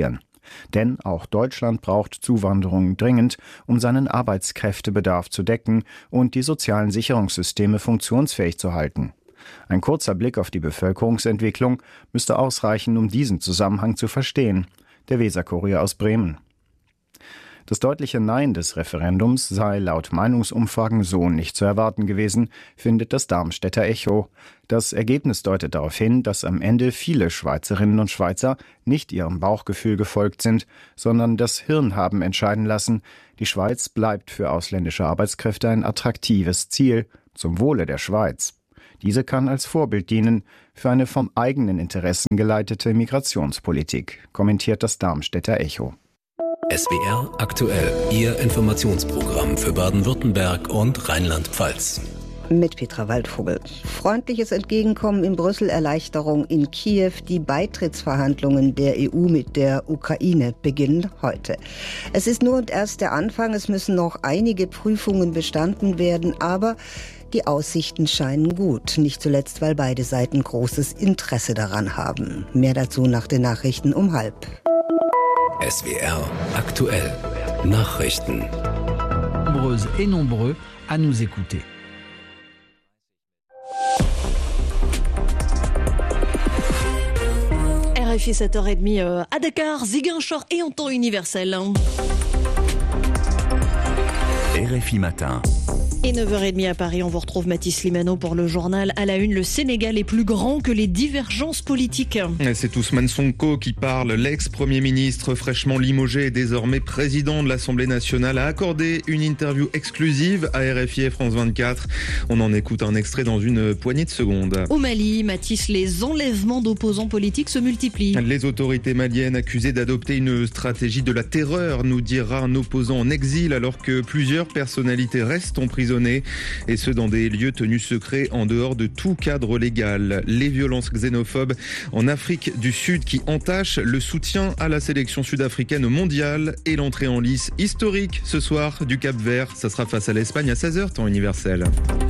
Denn auch Deutschland braucht Zuwanderung dringend, um seinen Arbeitskräftebedarf zu decken und die sozialen Sicherungssysteme funktionsfähig zu halten. Ein kurzer Blick auf die Bevölkerungsentwicklung müsste ausreichen, um diesen Zusammenhang zu verstehen. Der Weser-Kurier aus Bremen. Das deutliche Nein des Referendums sei laut Meinungsumfragen so nicht zu erwarten gewesen, findet das Darmstädter Echo. Das Ergebnis deutet darauf hin, dass am Ende viele Schweizerinnen und Schweizer nicht ihrem Bauchgefühl gefolgt sind, sondern das Hirn haben entscheiden lassen. Die Schweiz bleibt für ausländische Arbeitskräfte ein attraktives Ziel, zum Wohle der Schweiz. Diese kann als Vorbild dienen für eine vom eigenen Interessen geleitete Migrationspolitik, kommentiert das Darmstädter Echo. SWR aktuell, Ihr Informationsprogramm für Baden-Württemberg und Rheinland-Pfalz. Mit Petra Waldvogel. Freundliches Entgegenkommen in Brüssel, Erleichterung in Kiew. Die Beitrittsverhandlungen der EU mit der Ukraine beginnen heute. Es ist nur und erst der Anfang. Es müssen noch einige Prüfungen bestanden werden, aber die Aussichten scheinen gut. Nicht zuletzt, weil beide Seiten großes Interesse daran haben. Mehr dazu nach den Nachrichten um 12:30. SWR aktuell. Nachrichten. Nombreuses et nombreux à nous écouter. RFI 7h30 à Dakar, Ziguinchor et en temps universel. RFI Matin. Et 9h30 à Paris, on vous retrouve Mathis Limano pour le journal. À la une, le Sénégal est plus grand que les divergences politiques. C'est Ousmane Sonko qui parle. L'ex-premier ministre fraîchement limogé et désormais président de l'Assemblée nationale a accordé une interview exclusive à RFI et France 24. On en écoute un extrait dans une poignée de secondes. Au Mali, Mathis, les enlèvements d'opposants politiques se multiplient. Les autorités maliennes accusées d'adopter une stratégie de la terreur, nous dira un opposant en exil, alors que plusieurs personnalités restent emprisonnées. Et ce dans des lieux tenus secrets en dehors de tout cadre légal. Les violences xénophobes en Afrique du Sud qui entachent le soutien à la sélection sud-africaine au mondial et l'entrée en lice historique ce soir du Cap-Vert. Ça sera face à l'Espagne à 16h, temps universel.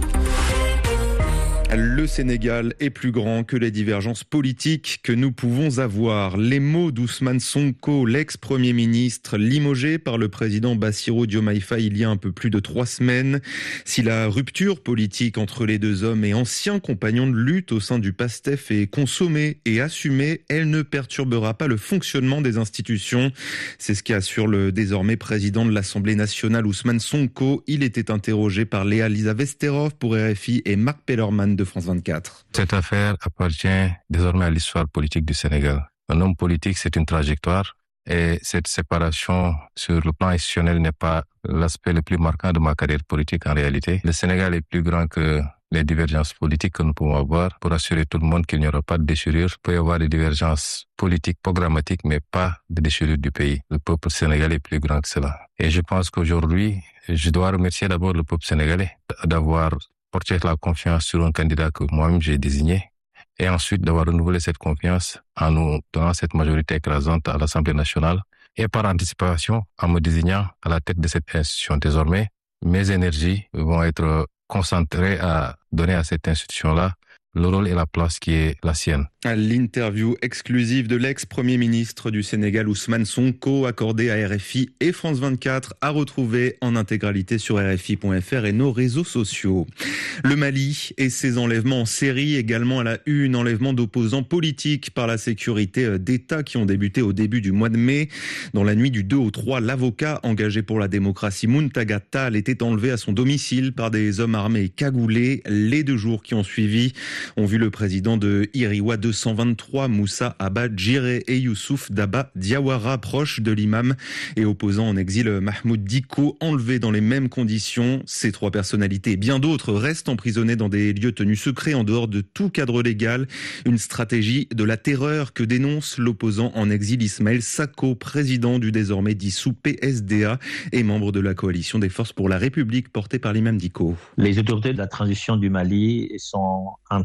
Le Sénégal est plus grand que les divergences politiques que nous pouvons avoir. Les mots d'Ousmane Sonko, l'ex-premier ministre, limogé par le président Bassirou Diomaye Faye il y a un peu plus de 3 semaines. Si la rupture politique entre les deux hommes et anciens compagnons de lutte au sein du PASTEF est consommée et assumée, elle ne perturbera pas le fonctionnement des institutions. C'est ce qu'assure le désormais président de l'Assemblée nationale Ousmane Sonko. Il était interrogé par Léa Lisa Vesterov pour RFI et Marc Pellerman de France 24. Cette affaire appartient désormais à l'histoire politique du Sénégal. Un homme politique, c'est une trajectoire et cette séparation sur le plan institutionnel n'est pas l'aspect le plus marquant de ma carrière politique en réalité. Le Sénégal est plus grand que les divergences politiques que nous pouvons avoir. Pour assurer tout le monde qu'il n'y aura pas de déchirure, il peut y avoir des divergences politiques, programmatiques, mais pas de déchirure du pays. Le peuple sénégalais est plus grand que cela. Et je pense qu'aujourd'hui, je dois remercier d'abord le peuple sénégalais d'avoir porter la confiance sur un candidat que moi-même j'ai désigné et ensuite d'avoir renouvelé cette confiance en nous donnant cette majorité écrasante à l'Assemblée nationale et par anticipation en me désignant à la tête de cette institution. Désormais, mes énergies vont être concentrées à donner à cette institution-là le rôle et la place qui est la sienne. L'interview exclusive de l'ex-premier ministre du Sénégal Ousmane Sonko accordée à RFI et France 24 à retrouver en intégralité sur RFI.fr et nos réseaux sociaux. Le Mali et ses enlèvements en série, également à la une, enlèvement d'opposants politiques par la sécurité d'État qui ont débuté au début du mois de mai. Dans la nuit du 2 au 3, l'avocat engagé pour la démocratie Muntaga Tall était enlevé à son domicile par des hommes armés et cagoulés. Les 2 jours qui ont suivi ont vu le président de Iriwa 223, Moussa Abba Djiré et Youssouf Daba Diawara, proche de l'imam et opposant en exil Mahmoud Dicko, enlevés dans les mêmes conditions. Ces 3 personnalités et bien d'autres restent emprisonnés dans des lieux tenus secrets en dehors de tout cadre légal. Une stratégie de la terreur que dénonce l'opposant en exil Ismaël Sako, président du désormais dissous PSDA et membre de la coalition des forces pour la République portée par l'imam Dicko. Les autorités de la transition du Mali sont en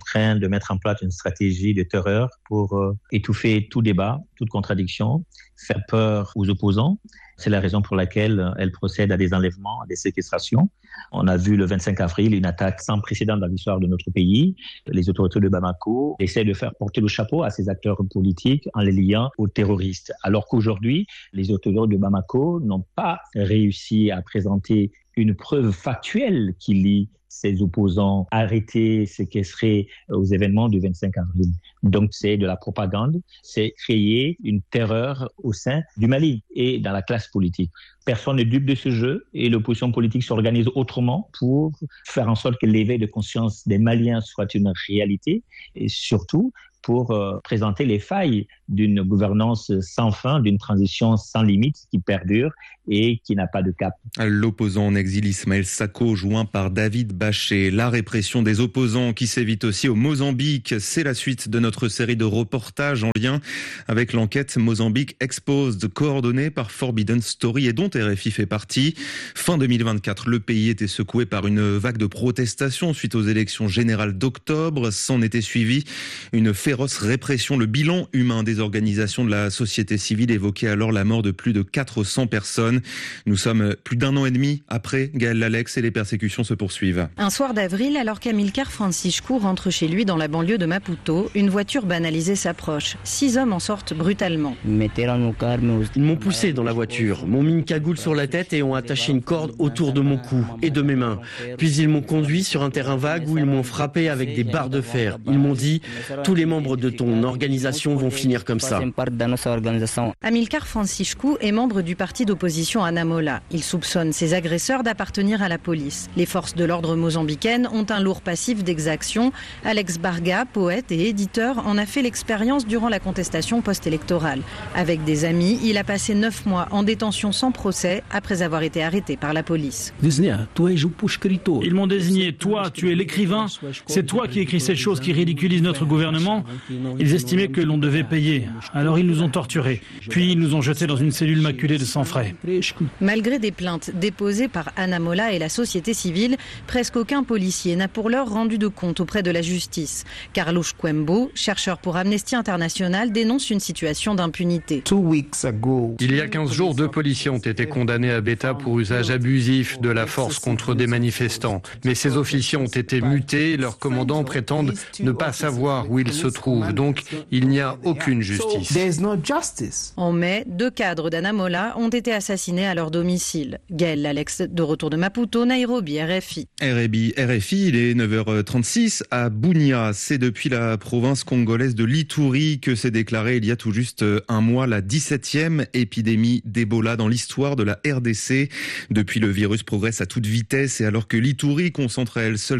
train de mettre en place une stratégie de terreur pour étouffer tout débat, toute contradiction, faire peur aux opposants. C'est la raison pour laquelle elle procède à des enlèvements, à des séquestrations. On a vu le 25 avril une attaque sans précédent dans l'histoire de notre pays. Les autorités de Bamako essaient de faire porter le chapeau à ces acteurs politiques en les liant aux terroristes. Alors qu'aujourd'hui, les autorités de Bamako n'ont pas réussi à présenter une preuve factuelle qui lie ces opposants arrêtés, séquestrés aux événements du 25 avril. Donc c'est de la propagande, c'est créer une terreur au sein du Mali et dans la classe politique. Personne n'est dupe de ce jeu et l'opposition politique s'organise autrement pour faire en sorte que l'éveil de conscience des Maliens soit une réalité et surtout pour présenter les failles d'une gouvernance sans fin, d'une transition sans limite qui perdure et qui n'a pas de cap. L'opposant en exil Ismaël Sako, joint par David Baché. La répression des opposants qui sévit aussi au Mozambique, c'est la suite de notre série de reportages en lien avec l'enquête Mozambique Exposed, coordonnée par Forbidden Story et dont RFI fait partie. Fin 2024, le pays était secoué par une vague de protestations suite aux élections générales d'octobre. S'en était suivi une féroce répression. Le bilan humain des organisations de la société civile évoquait alors la mort de plus de 400 personnes. Nous sommes plus d'un an et demi après Gaël Lalex et les persécutions se poursuivent. Un soir d'avril, alors qu'Amilcar Francisco rentre chez lui dans la banlieue de Maputo, une voiture banalisée s'approche. 6 hommes en sortent brutalement. Ils m'ont poussé dans la voiture, m'ont mis une cagoule sur la tête et ont attaché une corde autour de mon cou et de mes mains. Puis ils m'ont conduit sur un terrain vague où ils m'ont frappé avec des barres de fer. Ils m'ont dit « Tous les membres de ton organisation vont finir comme ça ». Amilcar Francisco est membre du parti d'opposition Anamola. Il soupçonne ses agresseurs d'appartenir à la police. Les forces de l'ordre mozambicaines ont un lourd passif d'exaction. Alex Barga, poète et éditeur, en a fait l'expérience durant la contestation post-électorale. Avec des amis, il a passé 9 mois en détention sans procès après avoir été arrêté par la police. Ils m'ont désigné, toi, tu es l'écrivain, c'est toi qui écris ces choses qui ridiculisent notre gouvernement. Ils estimaient que l'on devait payer, alors ils nous ont torturés, puis ils nous ont jetés dans une cellule maculée de sang frais. Malgré des plaintes déposées par Anamola et la société civile, presque aucun policier n'a pour l'heure rendu de compte auprès de la justice. Carlos Quembo, chercheur pour Amnesty International, dénonce une situation d'impunité. Il y a 15 jours, 2 policiers ont été condamnés à Beta pour usage abusif de la force contre des manifestants. Mais ces officiers ont été mutés, leurs commandants prétendent ne pas savoir où ils se trouvent. Donc, il n'y a aucune justice. En mai, 2 cadres d'Anamola ont été assassinés à leur domicile. Gaël Lalex, de retour de Maputo, Nairobi, RFI. RFI, il est 9h36 à Bunia. C'est depuis la province congolaise de l'Ituri que s'est déclarée il y a tout juste un mois la 17e épidémie d'Ebola dans l'histoire de la RDC. Depuis, le virus progresse à toute vitesse et alors que l'Ituri concentre à elle seule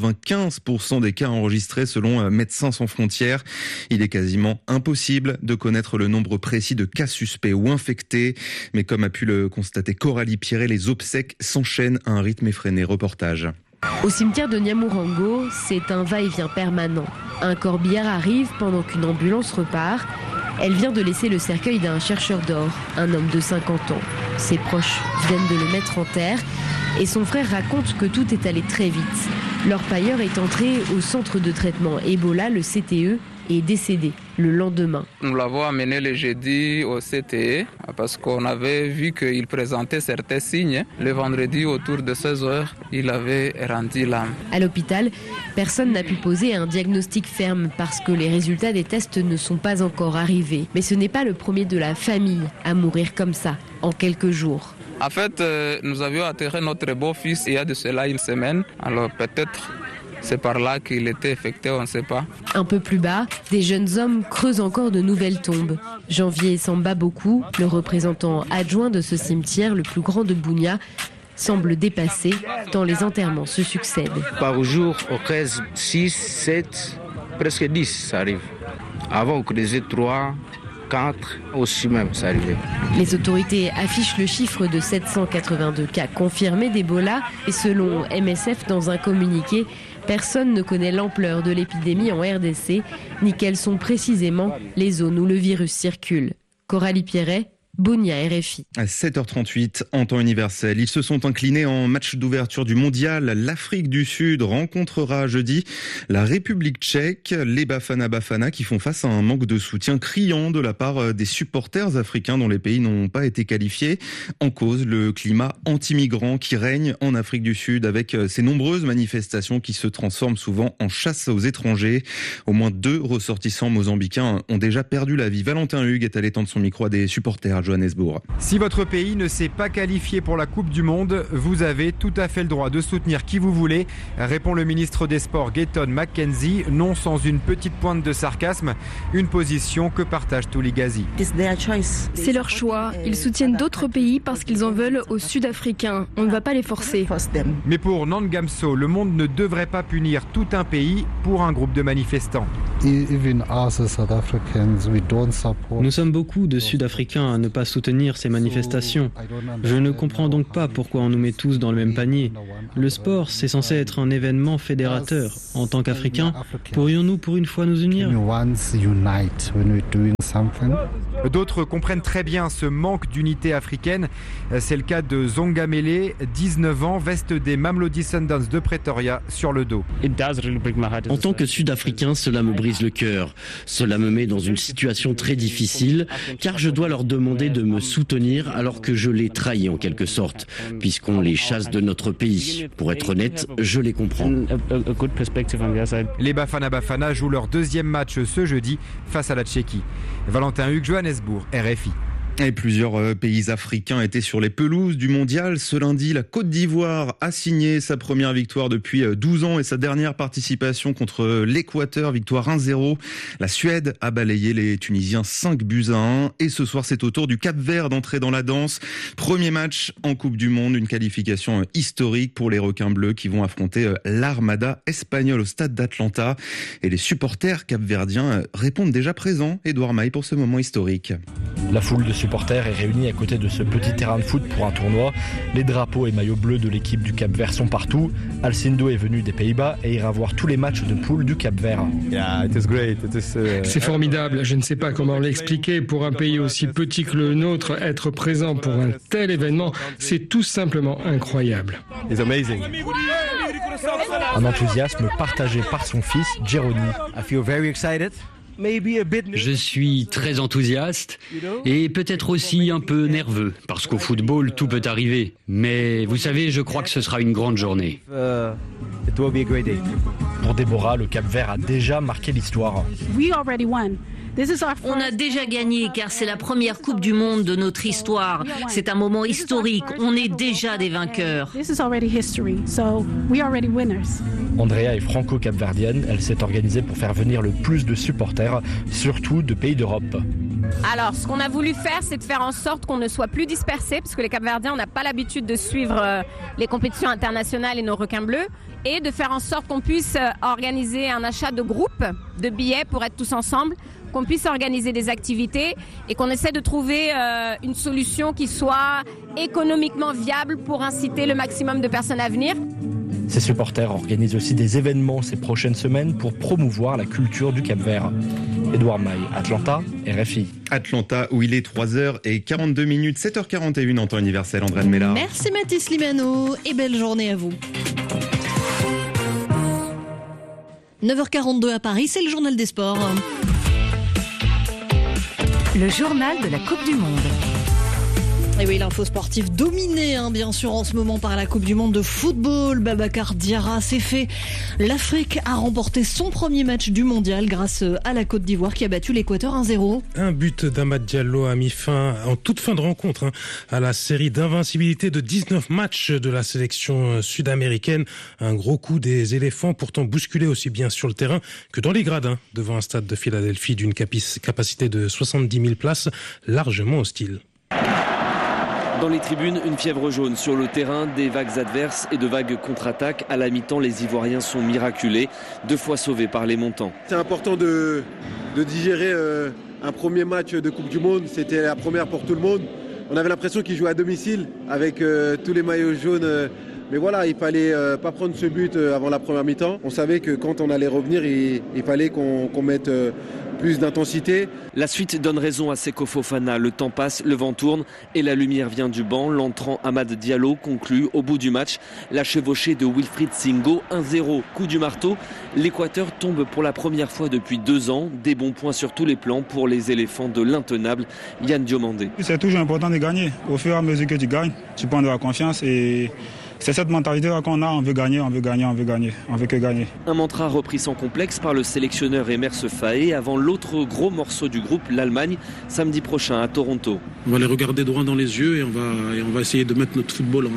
95% des cas enregistrés selon Médecins sans frontières, il est quasiment impossible de connaître le nombre précis de cas suspects ou infectés. Mais comme a pu le constater Coralie Pierret, les obsèques s'enchaînent à un rythme effréné. Reportage. Au cimetière de Nyamurango, c'est un va-et-vient permanent. Un corbillard arrive pendant qu'une ambulance repart. Elle vient de laisser le cercueil d'un chercheur d'or, un homme de 50 ans. Ses proches viennent de le mettre en terre et son frère raconte que tout est allé très vite. L'orpailleur est entré au centre de traitement Ebola, le CTE, et est décédé le lendemain. Nous l'avons amené le jeudi au CTE parce qu'on avait vu qu'il présentait certains signes. Le vendredi, autour de 16h, il avait rendu l'âme. À l'hôpital, personne n'a pu poser un diagnostic ferme parce que les résultats des tests ne sont pas encore arrivés. Mais ce n'est pas le premier de la famille à mourir comme ça, en quelques jours. En fait, nous avions atterri notre beau-fils il y a de cela une semaine. Alors peut-être c'est par là qu'il était affecté, on ne sait pas. Un peu plus bas, des jeunes hommes creusent encore de nouvelles tombes. Janvier Samba Boku, le représentant adjoint de ce cimetière, le plus grand de Bunia, semble dépassé tant les enterrements se succèdent. Par jour, au 13, 6, 7, presque 10, ça arrive. Avant, on creusait 3, 4, aussi même, ça arrivait. Les autorités affichent le chiffre de 782 cas confirmés d'Ebola et selon MSF dans un communiqué, personne ne connaît l'ampleur de l'épidémie en RDC, ni quelles sont précisément les zones où le virus circule. Coralie Pierret, Bounia, RFI. À 7h38, en temps universel, ils se sont inclinés en match d'ouverture du mondial. L'Afrique du Sud rencontrera jeudi la République tchèque. Les Bafana qui font face à un manque de soutien criant de la part des supporters africains dont les pays n'ont pas été qualifiés. En cause, le climat anti-migrant qui règne en Afrique du Sud avec ces nombreuses manifestations qui se transforment souvent en chasse aux étrangers. Au moins 2 ressortissants mozambicains ont déjà perdu la vie. Valentin Hugues est allé tendre son micro à des supporters à Johannesburg. Si votre pays ne s'est pas qualifié pour la Coupe du Monde, vous avez tout à fait le droit de soutenir qui vous voulez, répond le ministre des Sports Gayton McKenzie, non sans une petite pointe de sarcasme, une position que partage Touligazi. C'est leur choix, ils soutiennent d'autres pays parce qu'ils en veulent aux Sud-Africains, on ne va pas les forcer. Mais pour Nangamso, le monde ne devrait pas punir tout un pays pour un groupe de manifestants. Nous sommes beaucoup de Sud-Africains à ne pas soutenir ces manifestations. Je ne comprends donc pas pourquoi on nous met tous dans le même panier. Le sport, c'est censé être un événement fédérateur. En tant qu'Africains, pourrions-nous pour une fois nous unir ? D'autres comprennent très bien ce manque d'unité africaine. C'est le cas de Zonga Mele, 19 ans, veste des Mamelodi Sundowns de Pretoria sur le dos. En tant que Sud-Africain, cela me brise le cœur. Cela me met dans une situation très difficile, car je dois leur demander de me soutenir alors que je les trahis en quelque sorte, puisqu'on les chasse de notre pays. Pour être honnête, je les comprends. Les Bafana jouent leur 2e match ce jeudi face à la Tchéquie. Valentin Hugues, Johannesburg, RFI. Et plusieurs pays africains étaient sur les pelouses du mondial. Ce lundi, la Côte d'Ivoire a signé sa première victoire depuis 12 ans et sa dernière participation contre l'Équateur, victoire 1-0. La Suède a balayé les Tunisiens 5-1. Et ce soir, c'est au tour du Cap-Vert d'entrer dans la danse. Premier match en Coupe du Monde, une qualification historique pour les requins bleus qui vont affronter l'Armada espagnole au stade d'Atlanta. Et les supporters capverdiens répondent déjà présents. Édouard Maille pour ce moment historique. La foule de supporters est réunie à côté de ce petit terrain de foot pour un tournoi. Les drapeaux et maillots bleus de l'équipe du Cap-Vert sont partout. Alcindo est venu des Pays-Bas et ira voir tous les matchs de poule du Cap-Vert. C'est formidable, je ne sais pas comment l'expliquer. Pour un pays aussi petit que le nôtre, être présent pour un tel événement, c'est tout simplement incroyable. Un enthousiasme partagé par son fils, Jeroni. Je suis très enthousiaste et peut-être aussi un peu nerveux, parce qu'au football, tout peut arriver. Mais vous savez, je crois que ce sera une grande journée. Pour Déborah, le Cap-Vert a déjà marqué l'histoire. On a déjà gagné car c'est la première Coupe du Monde de notre histoire. C'est un moment historique. On est déjà des vainqueurs. Andrea est franco-capverdienne. Elle s'est organisée pour faire venir le plus de supporters, surtout de pays d'Europe. Alors, ce qu'on a voulu faire, c'est de faire en sorte qu'on ne soit plus dispersés, parce que les Capverdiens, on n'a pas l'habitude de suivre les compétitions internationales et nos requins bleus, et de faire en sorte qu'on puisse organiser un achat de groupe de billets pour être tous ensemble, qu'on puisse organiser des activités et qu'on essaie de trouver une solution qui soit économiquement viable pour inciter le maximum de personnes à venir. Ces supporters organisent aussi des événements ces prochaines semaines pour promouvoir la culture du Cap-Vert. Édouard Maille, Atlanta, RFI. Atlanta, où il est 3h42, 7h41 en temps universel, André Mella. Merci Mathis Limano et belle journée à vous. 9h42 à Paris, c'est le journal des sports. Le journal de la Coupe du Monde. Et oui, l'info sportive dominée, bien sûr, en ce moment par la Coupe du Monde de football. Babacar Diarra, c'est fait. L'Afrique a remporté son premier match du mondial grâce à la Côte d'Ivoire qui a battu l'Équateur 1-0. Un but d'Amad Diallo a mis fin, en toute fin de rencontre, à la série d'invincibilité de 19 matchs de la sélection sud-américaine. Un gros coup des éléphants, pourtant bousculés aussi bien sur le terrain que dans les gradins, devant un stade de Philadelphie d'une capacité de 70 000 places, largement hostile. Dans les tribunes, une fièvre jaune. Sur le terrain, des vagues adverses et de vagues contre-attaques. À la mi-temps, les Ivoiriens sont miraculés, 2 fois sauvés par les montants. C'est important de digérer un premier match de Coupe du Monde. C'était la première pour tout le monde. On avait l'impression qu'ils jouaient à domicile avec tous les maillots jaunes. Mais voilà, il fallait pas prendre ce but avant la première mi-temps. On savait que quand on allait revenir, il fallait qu'on mette plus d'intensité. La suite donne raison à Seko Fofana. Le temps passe, le vent tourne et la lumière vient du banc. L'entrant Amad Diallo conclut au bout du match la chevauchée de Wilfried Singo. 1-0, coup du marteau. L'Équateur tombe pour la première fois depuis 2 ans. Des bons points sur tous les plans pour les éléphants de l'intenable Yann Diomandé. C'est toujours important de gagner. Au fur et à mesure que tu gagnes, tu prends de la confiance et c'est cette mentalité-là qu'on a, on veut gagner, on veut que gagner. Un mantra repris sans complexe par le sélectionneur Emer Sefaé avant l'autre gros morceau du groupe, l'Allemagne, samedi prochain à Toronto. On va les regarder droit dans les yeux et on va essayer de mettre notre football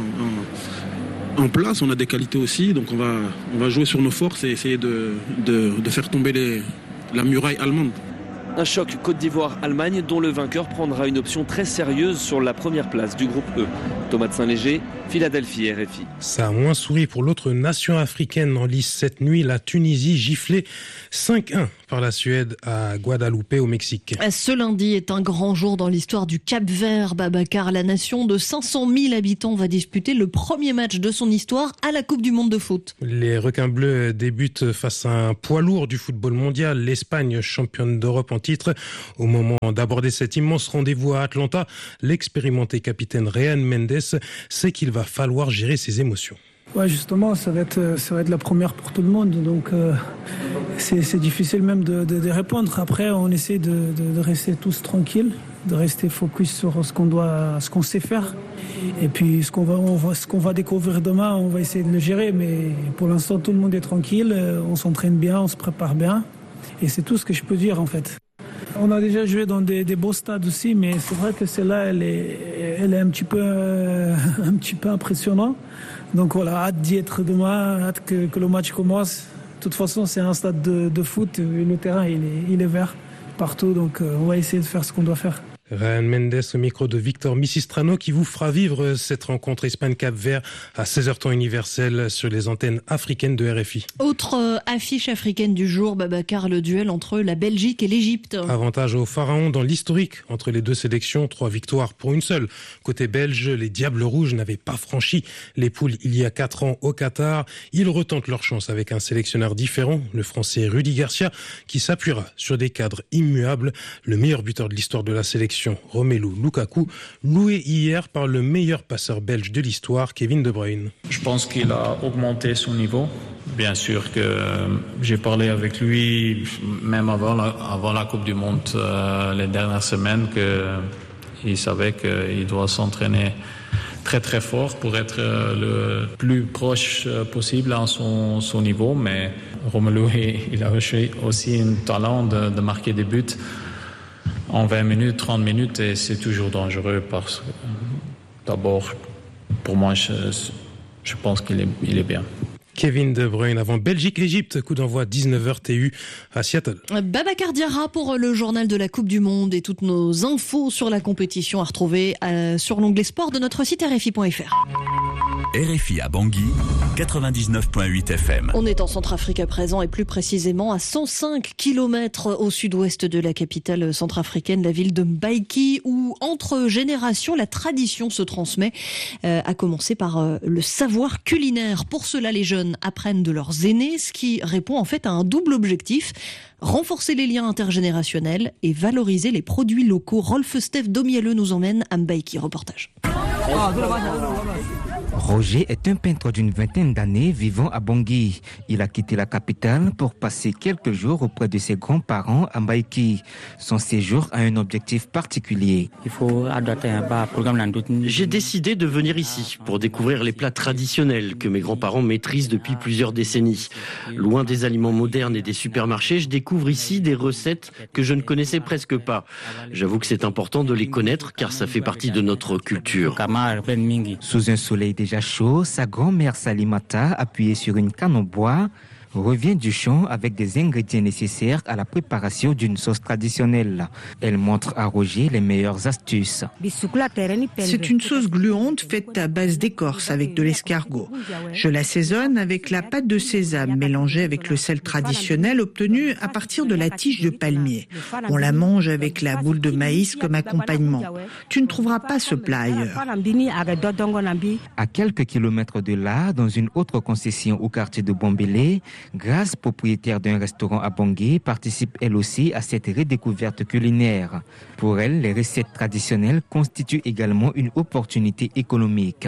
en place. On a des qualités aussi, donc on va jouer sur nos forces et essayer de faire tomber la muraille allemande. Un choc Côte d'Ivoire-Allemagne dont le vainqueur prendra une option très sérieuse sur la première place du groupe E. Thomas de Saint-Léger, Philadelphie, RFI. Ça a moins souri pour l'autre nation africaine en lice cette nuit, la Tunisie giflée 5-1 par la Suède à Guadeloupe au Mexique. Ce lundi est un grand jour dans l'histoire du Cap-Vert, Babacar. La nation de 500 000 habitants va disputer le premier match de son histoire à la Coupe du Monde de foot. Les requins bleus débutent face à un poids lourd du football mondial, l'Espagne, championne d'Europe en titre. Au moment d'aborder cet immense rendez-vous à Atlanta, l'expérimenté capitaine Ryan Mendes sait qu'il va falloir gérer ses émotions. Ouais, justement, ça va être la première pour tout le monde, donc c'est difficile même de répondre. Après, on essaie de rester tous tranquilles, de rester focus sur ce qu'on sait faire. Et puis ce qu'on va découvrir demain, on va essayer de le gérer. Mais pour l'instant, tout le monde est tranquille, on s'entraîne bien, on se prépare bien. Et c'est tout ce que je peux dire en fait. On a déjà joué dans des beaux stades aussi, mais c'est vrai que celle-là, elle est un petit peu impressionnante. Donc voilà, hâte d'y être demain, hâte que le match commence. De toute façon, c'est un stade de foot, le terrain il est vert partout, donc on va essayer de faire ce qu'on doit faire. Ryan Mendes au micro de Victor Missistrano qui vous fera vivre cette rencontre Espagne-Cap-Vert à 16h temps universel sur les antennes africaines de RFI. Autre affiche africaine du jour, Babacar, le duel entre la Belgique et l'Égypte. Avantage au Pharaon dans l'historique entre les deux sélections, 3 victoires pour une seule. Côté belge, les Diables Rouges n'avaient pas franchi les poules il y a 4 ans au Qatar. Ils retentent leur chance avec un sélectionneur différent, le Français Rudy Garcia, qui s'appuiera sur des cadres immuables. Le meilleur buteur de l'histoire de la sélection, Romelu Lukaku, loué hier par le meilleur passeur belge de l'histoire, Kevin De Bruyne. Je pense qu'il a augmenté son niveau. Bien sûr que j'ai parlé avec lui, même avant la Coupe du Monde, les dernières semaines, qu'il savait qu'il doit s'entraîner très très fort pour être le plus proche possible à son niveau. Mais Romelu, il a aussi un talent de marquer des buts en 20 minutes, 30 minutes, et c'est toujours dangereux parce que, d'abord, pour moi, je pense qu'il est bien. Kevin De Bruyne avant Belgique-Égypte, coup d'envoi 19h TU à Seattle. Babacar Diarra pour le journal de la Coupe du Monde et toutes nos infos sur la compétition à retrouver sur l'onglet sport de notre site RFI.fr. RFI à Bangui, 99.8 FM. On est en Centrafrique à présent et plus précisément à 105 km au sud-ouest de la capitale centrafricaine, la ville de Mbaïki, où entre générations la tradition se transmet, à commencer par le savoir culinaire. Pour cela, les jeunes apprennent de leurs aînés, ce qui répond en fait à un double objectif: renforcer les liens intergénérationnels et valoriser les produits locaux. Rolf Steph Domielleux nous emmène à Mbaïki. Reportage. Roger est un peintre d'une vingtaine d'années vivant à Bangui. Il a quitté la capitale pour passer quelques jours auprès de ses grands-parents à Mbaïki. Son séjour a un objectif particulier. J'ai décidé de venir ici pour découvrir les plats traditionnels que mes grands-parents maîtrisent depuis plusieurs décennies. Loin des aliments modernes et des supermarchés, je découvre ici des recettes que je ne connaissais presque pas. J'avoue que c'est important de les connaître car ça fait partie de notre culture. Sous un soleil déjà chaud, sa grand-mère Salimata, appuyée sur une canne en bois, revient du champ avec des ingrédients nécessaires à la préparation d'une sauce traditionnelle. Elle montre à Roger les meilleures astuces. C'est une sauce gluante faite à base d'écorce avec de l'escargot. Je l'assaisonne avec la pâte de sésame mélangée avec le sel traditionnel obtenu à partir de la tige de palmier. On la mange avec la boule de maïs comme accompagnement. Tu ne trouveras pas ce plat ailleurs. À quelques kilomètres de là, dans une autre concession au quartier de Bombélé, Grace, propriétaire d'un restaurant à Bangui, participe elle aussi à cette redécouverte culinaire. Pour elle, les recettes traditionnelles constituent également une opportunité économique.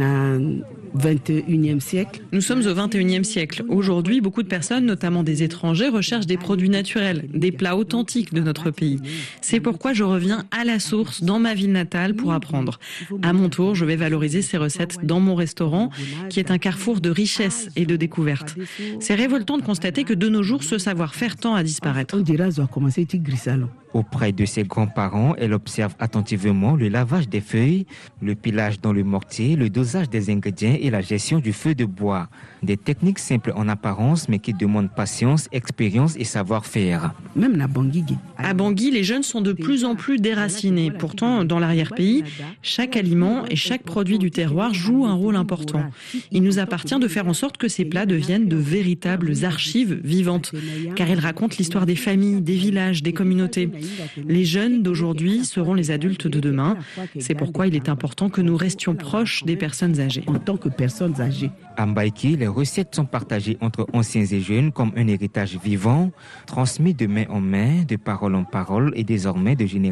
21e siècle. Nous sommes au 21e siècle. Aujourd'hui, beaucoup de personnes, notamment des étrangers, recherchent des produits naturels, des plats authentiques de notre pays. C'est pourquoi je reviens à la source dans ma ville natale pour apprendre. À mon tour, je vais valoriser ces recettes dans mon restaurant, qui est un carrefour de richesse et de découverte. C'est révoltant de constater que de nos jours, ce savoir-faire tend à disparaître. Auprès de ses grands-parents, elle observe attentivement le lavage des feuilles, le pilage dans le mortier, le dosage des ingrédients et la gestion du feu de bois. Des techniques simples en apparence, mais qui demandent patience, expérience et savoir-faire. Même à Bangui, les jeunes sont de plus en plus déracinés. Pourtant, dans l'arrière-pays, chaque aliment et chaque produit du terroir joue un rôle important. Il nous appartient de faire en sorte que ces plats deviennent de véritables archives vivantes, car ils racontent l'histoire des familles, des villages, des communautés. Les jeunes d'aujourd'hui seront les adultes de demain. C'est pourquoi il est important que nous restions proches des personnes âgées. En tant que personnes âgées. À Mbaïki, les recettes sont partagées entre anciens et jeunes comme un héritage vivant, transmis de main en main, de parole en parole et désormais de génération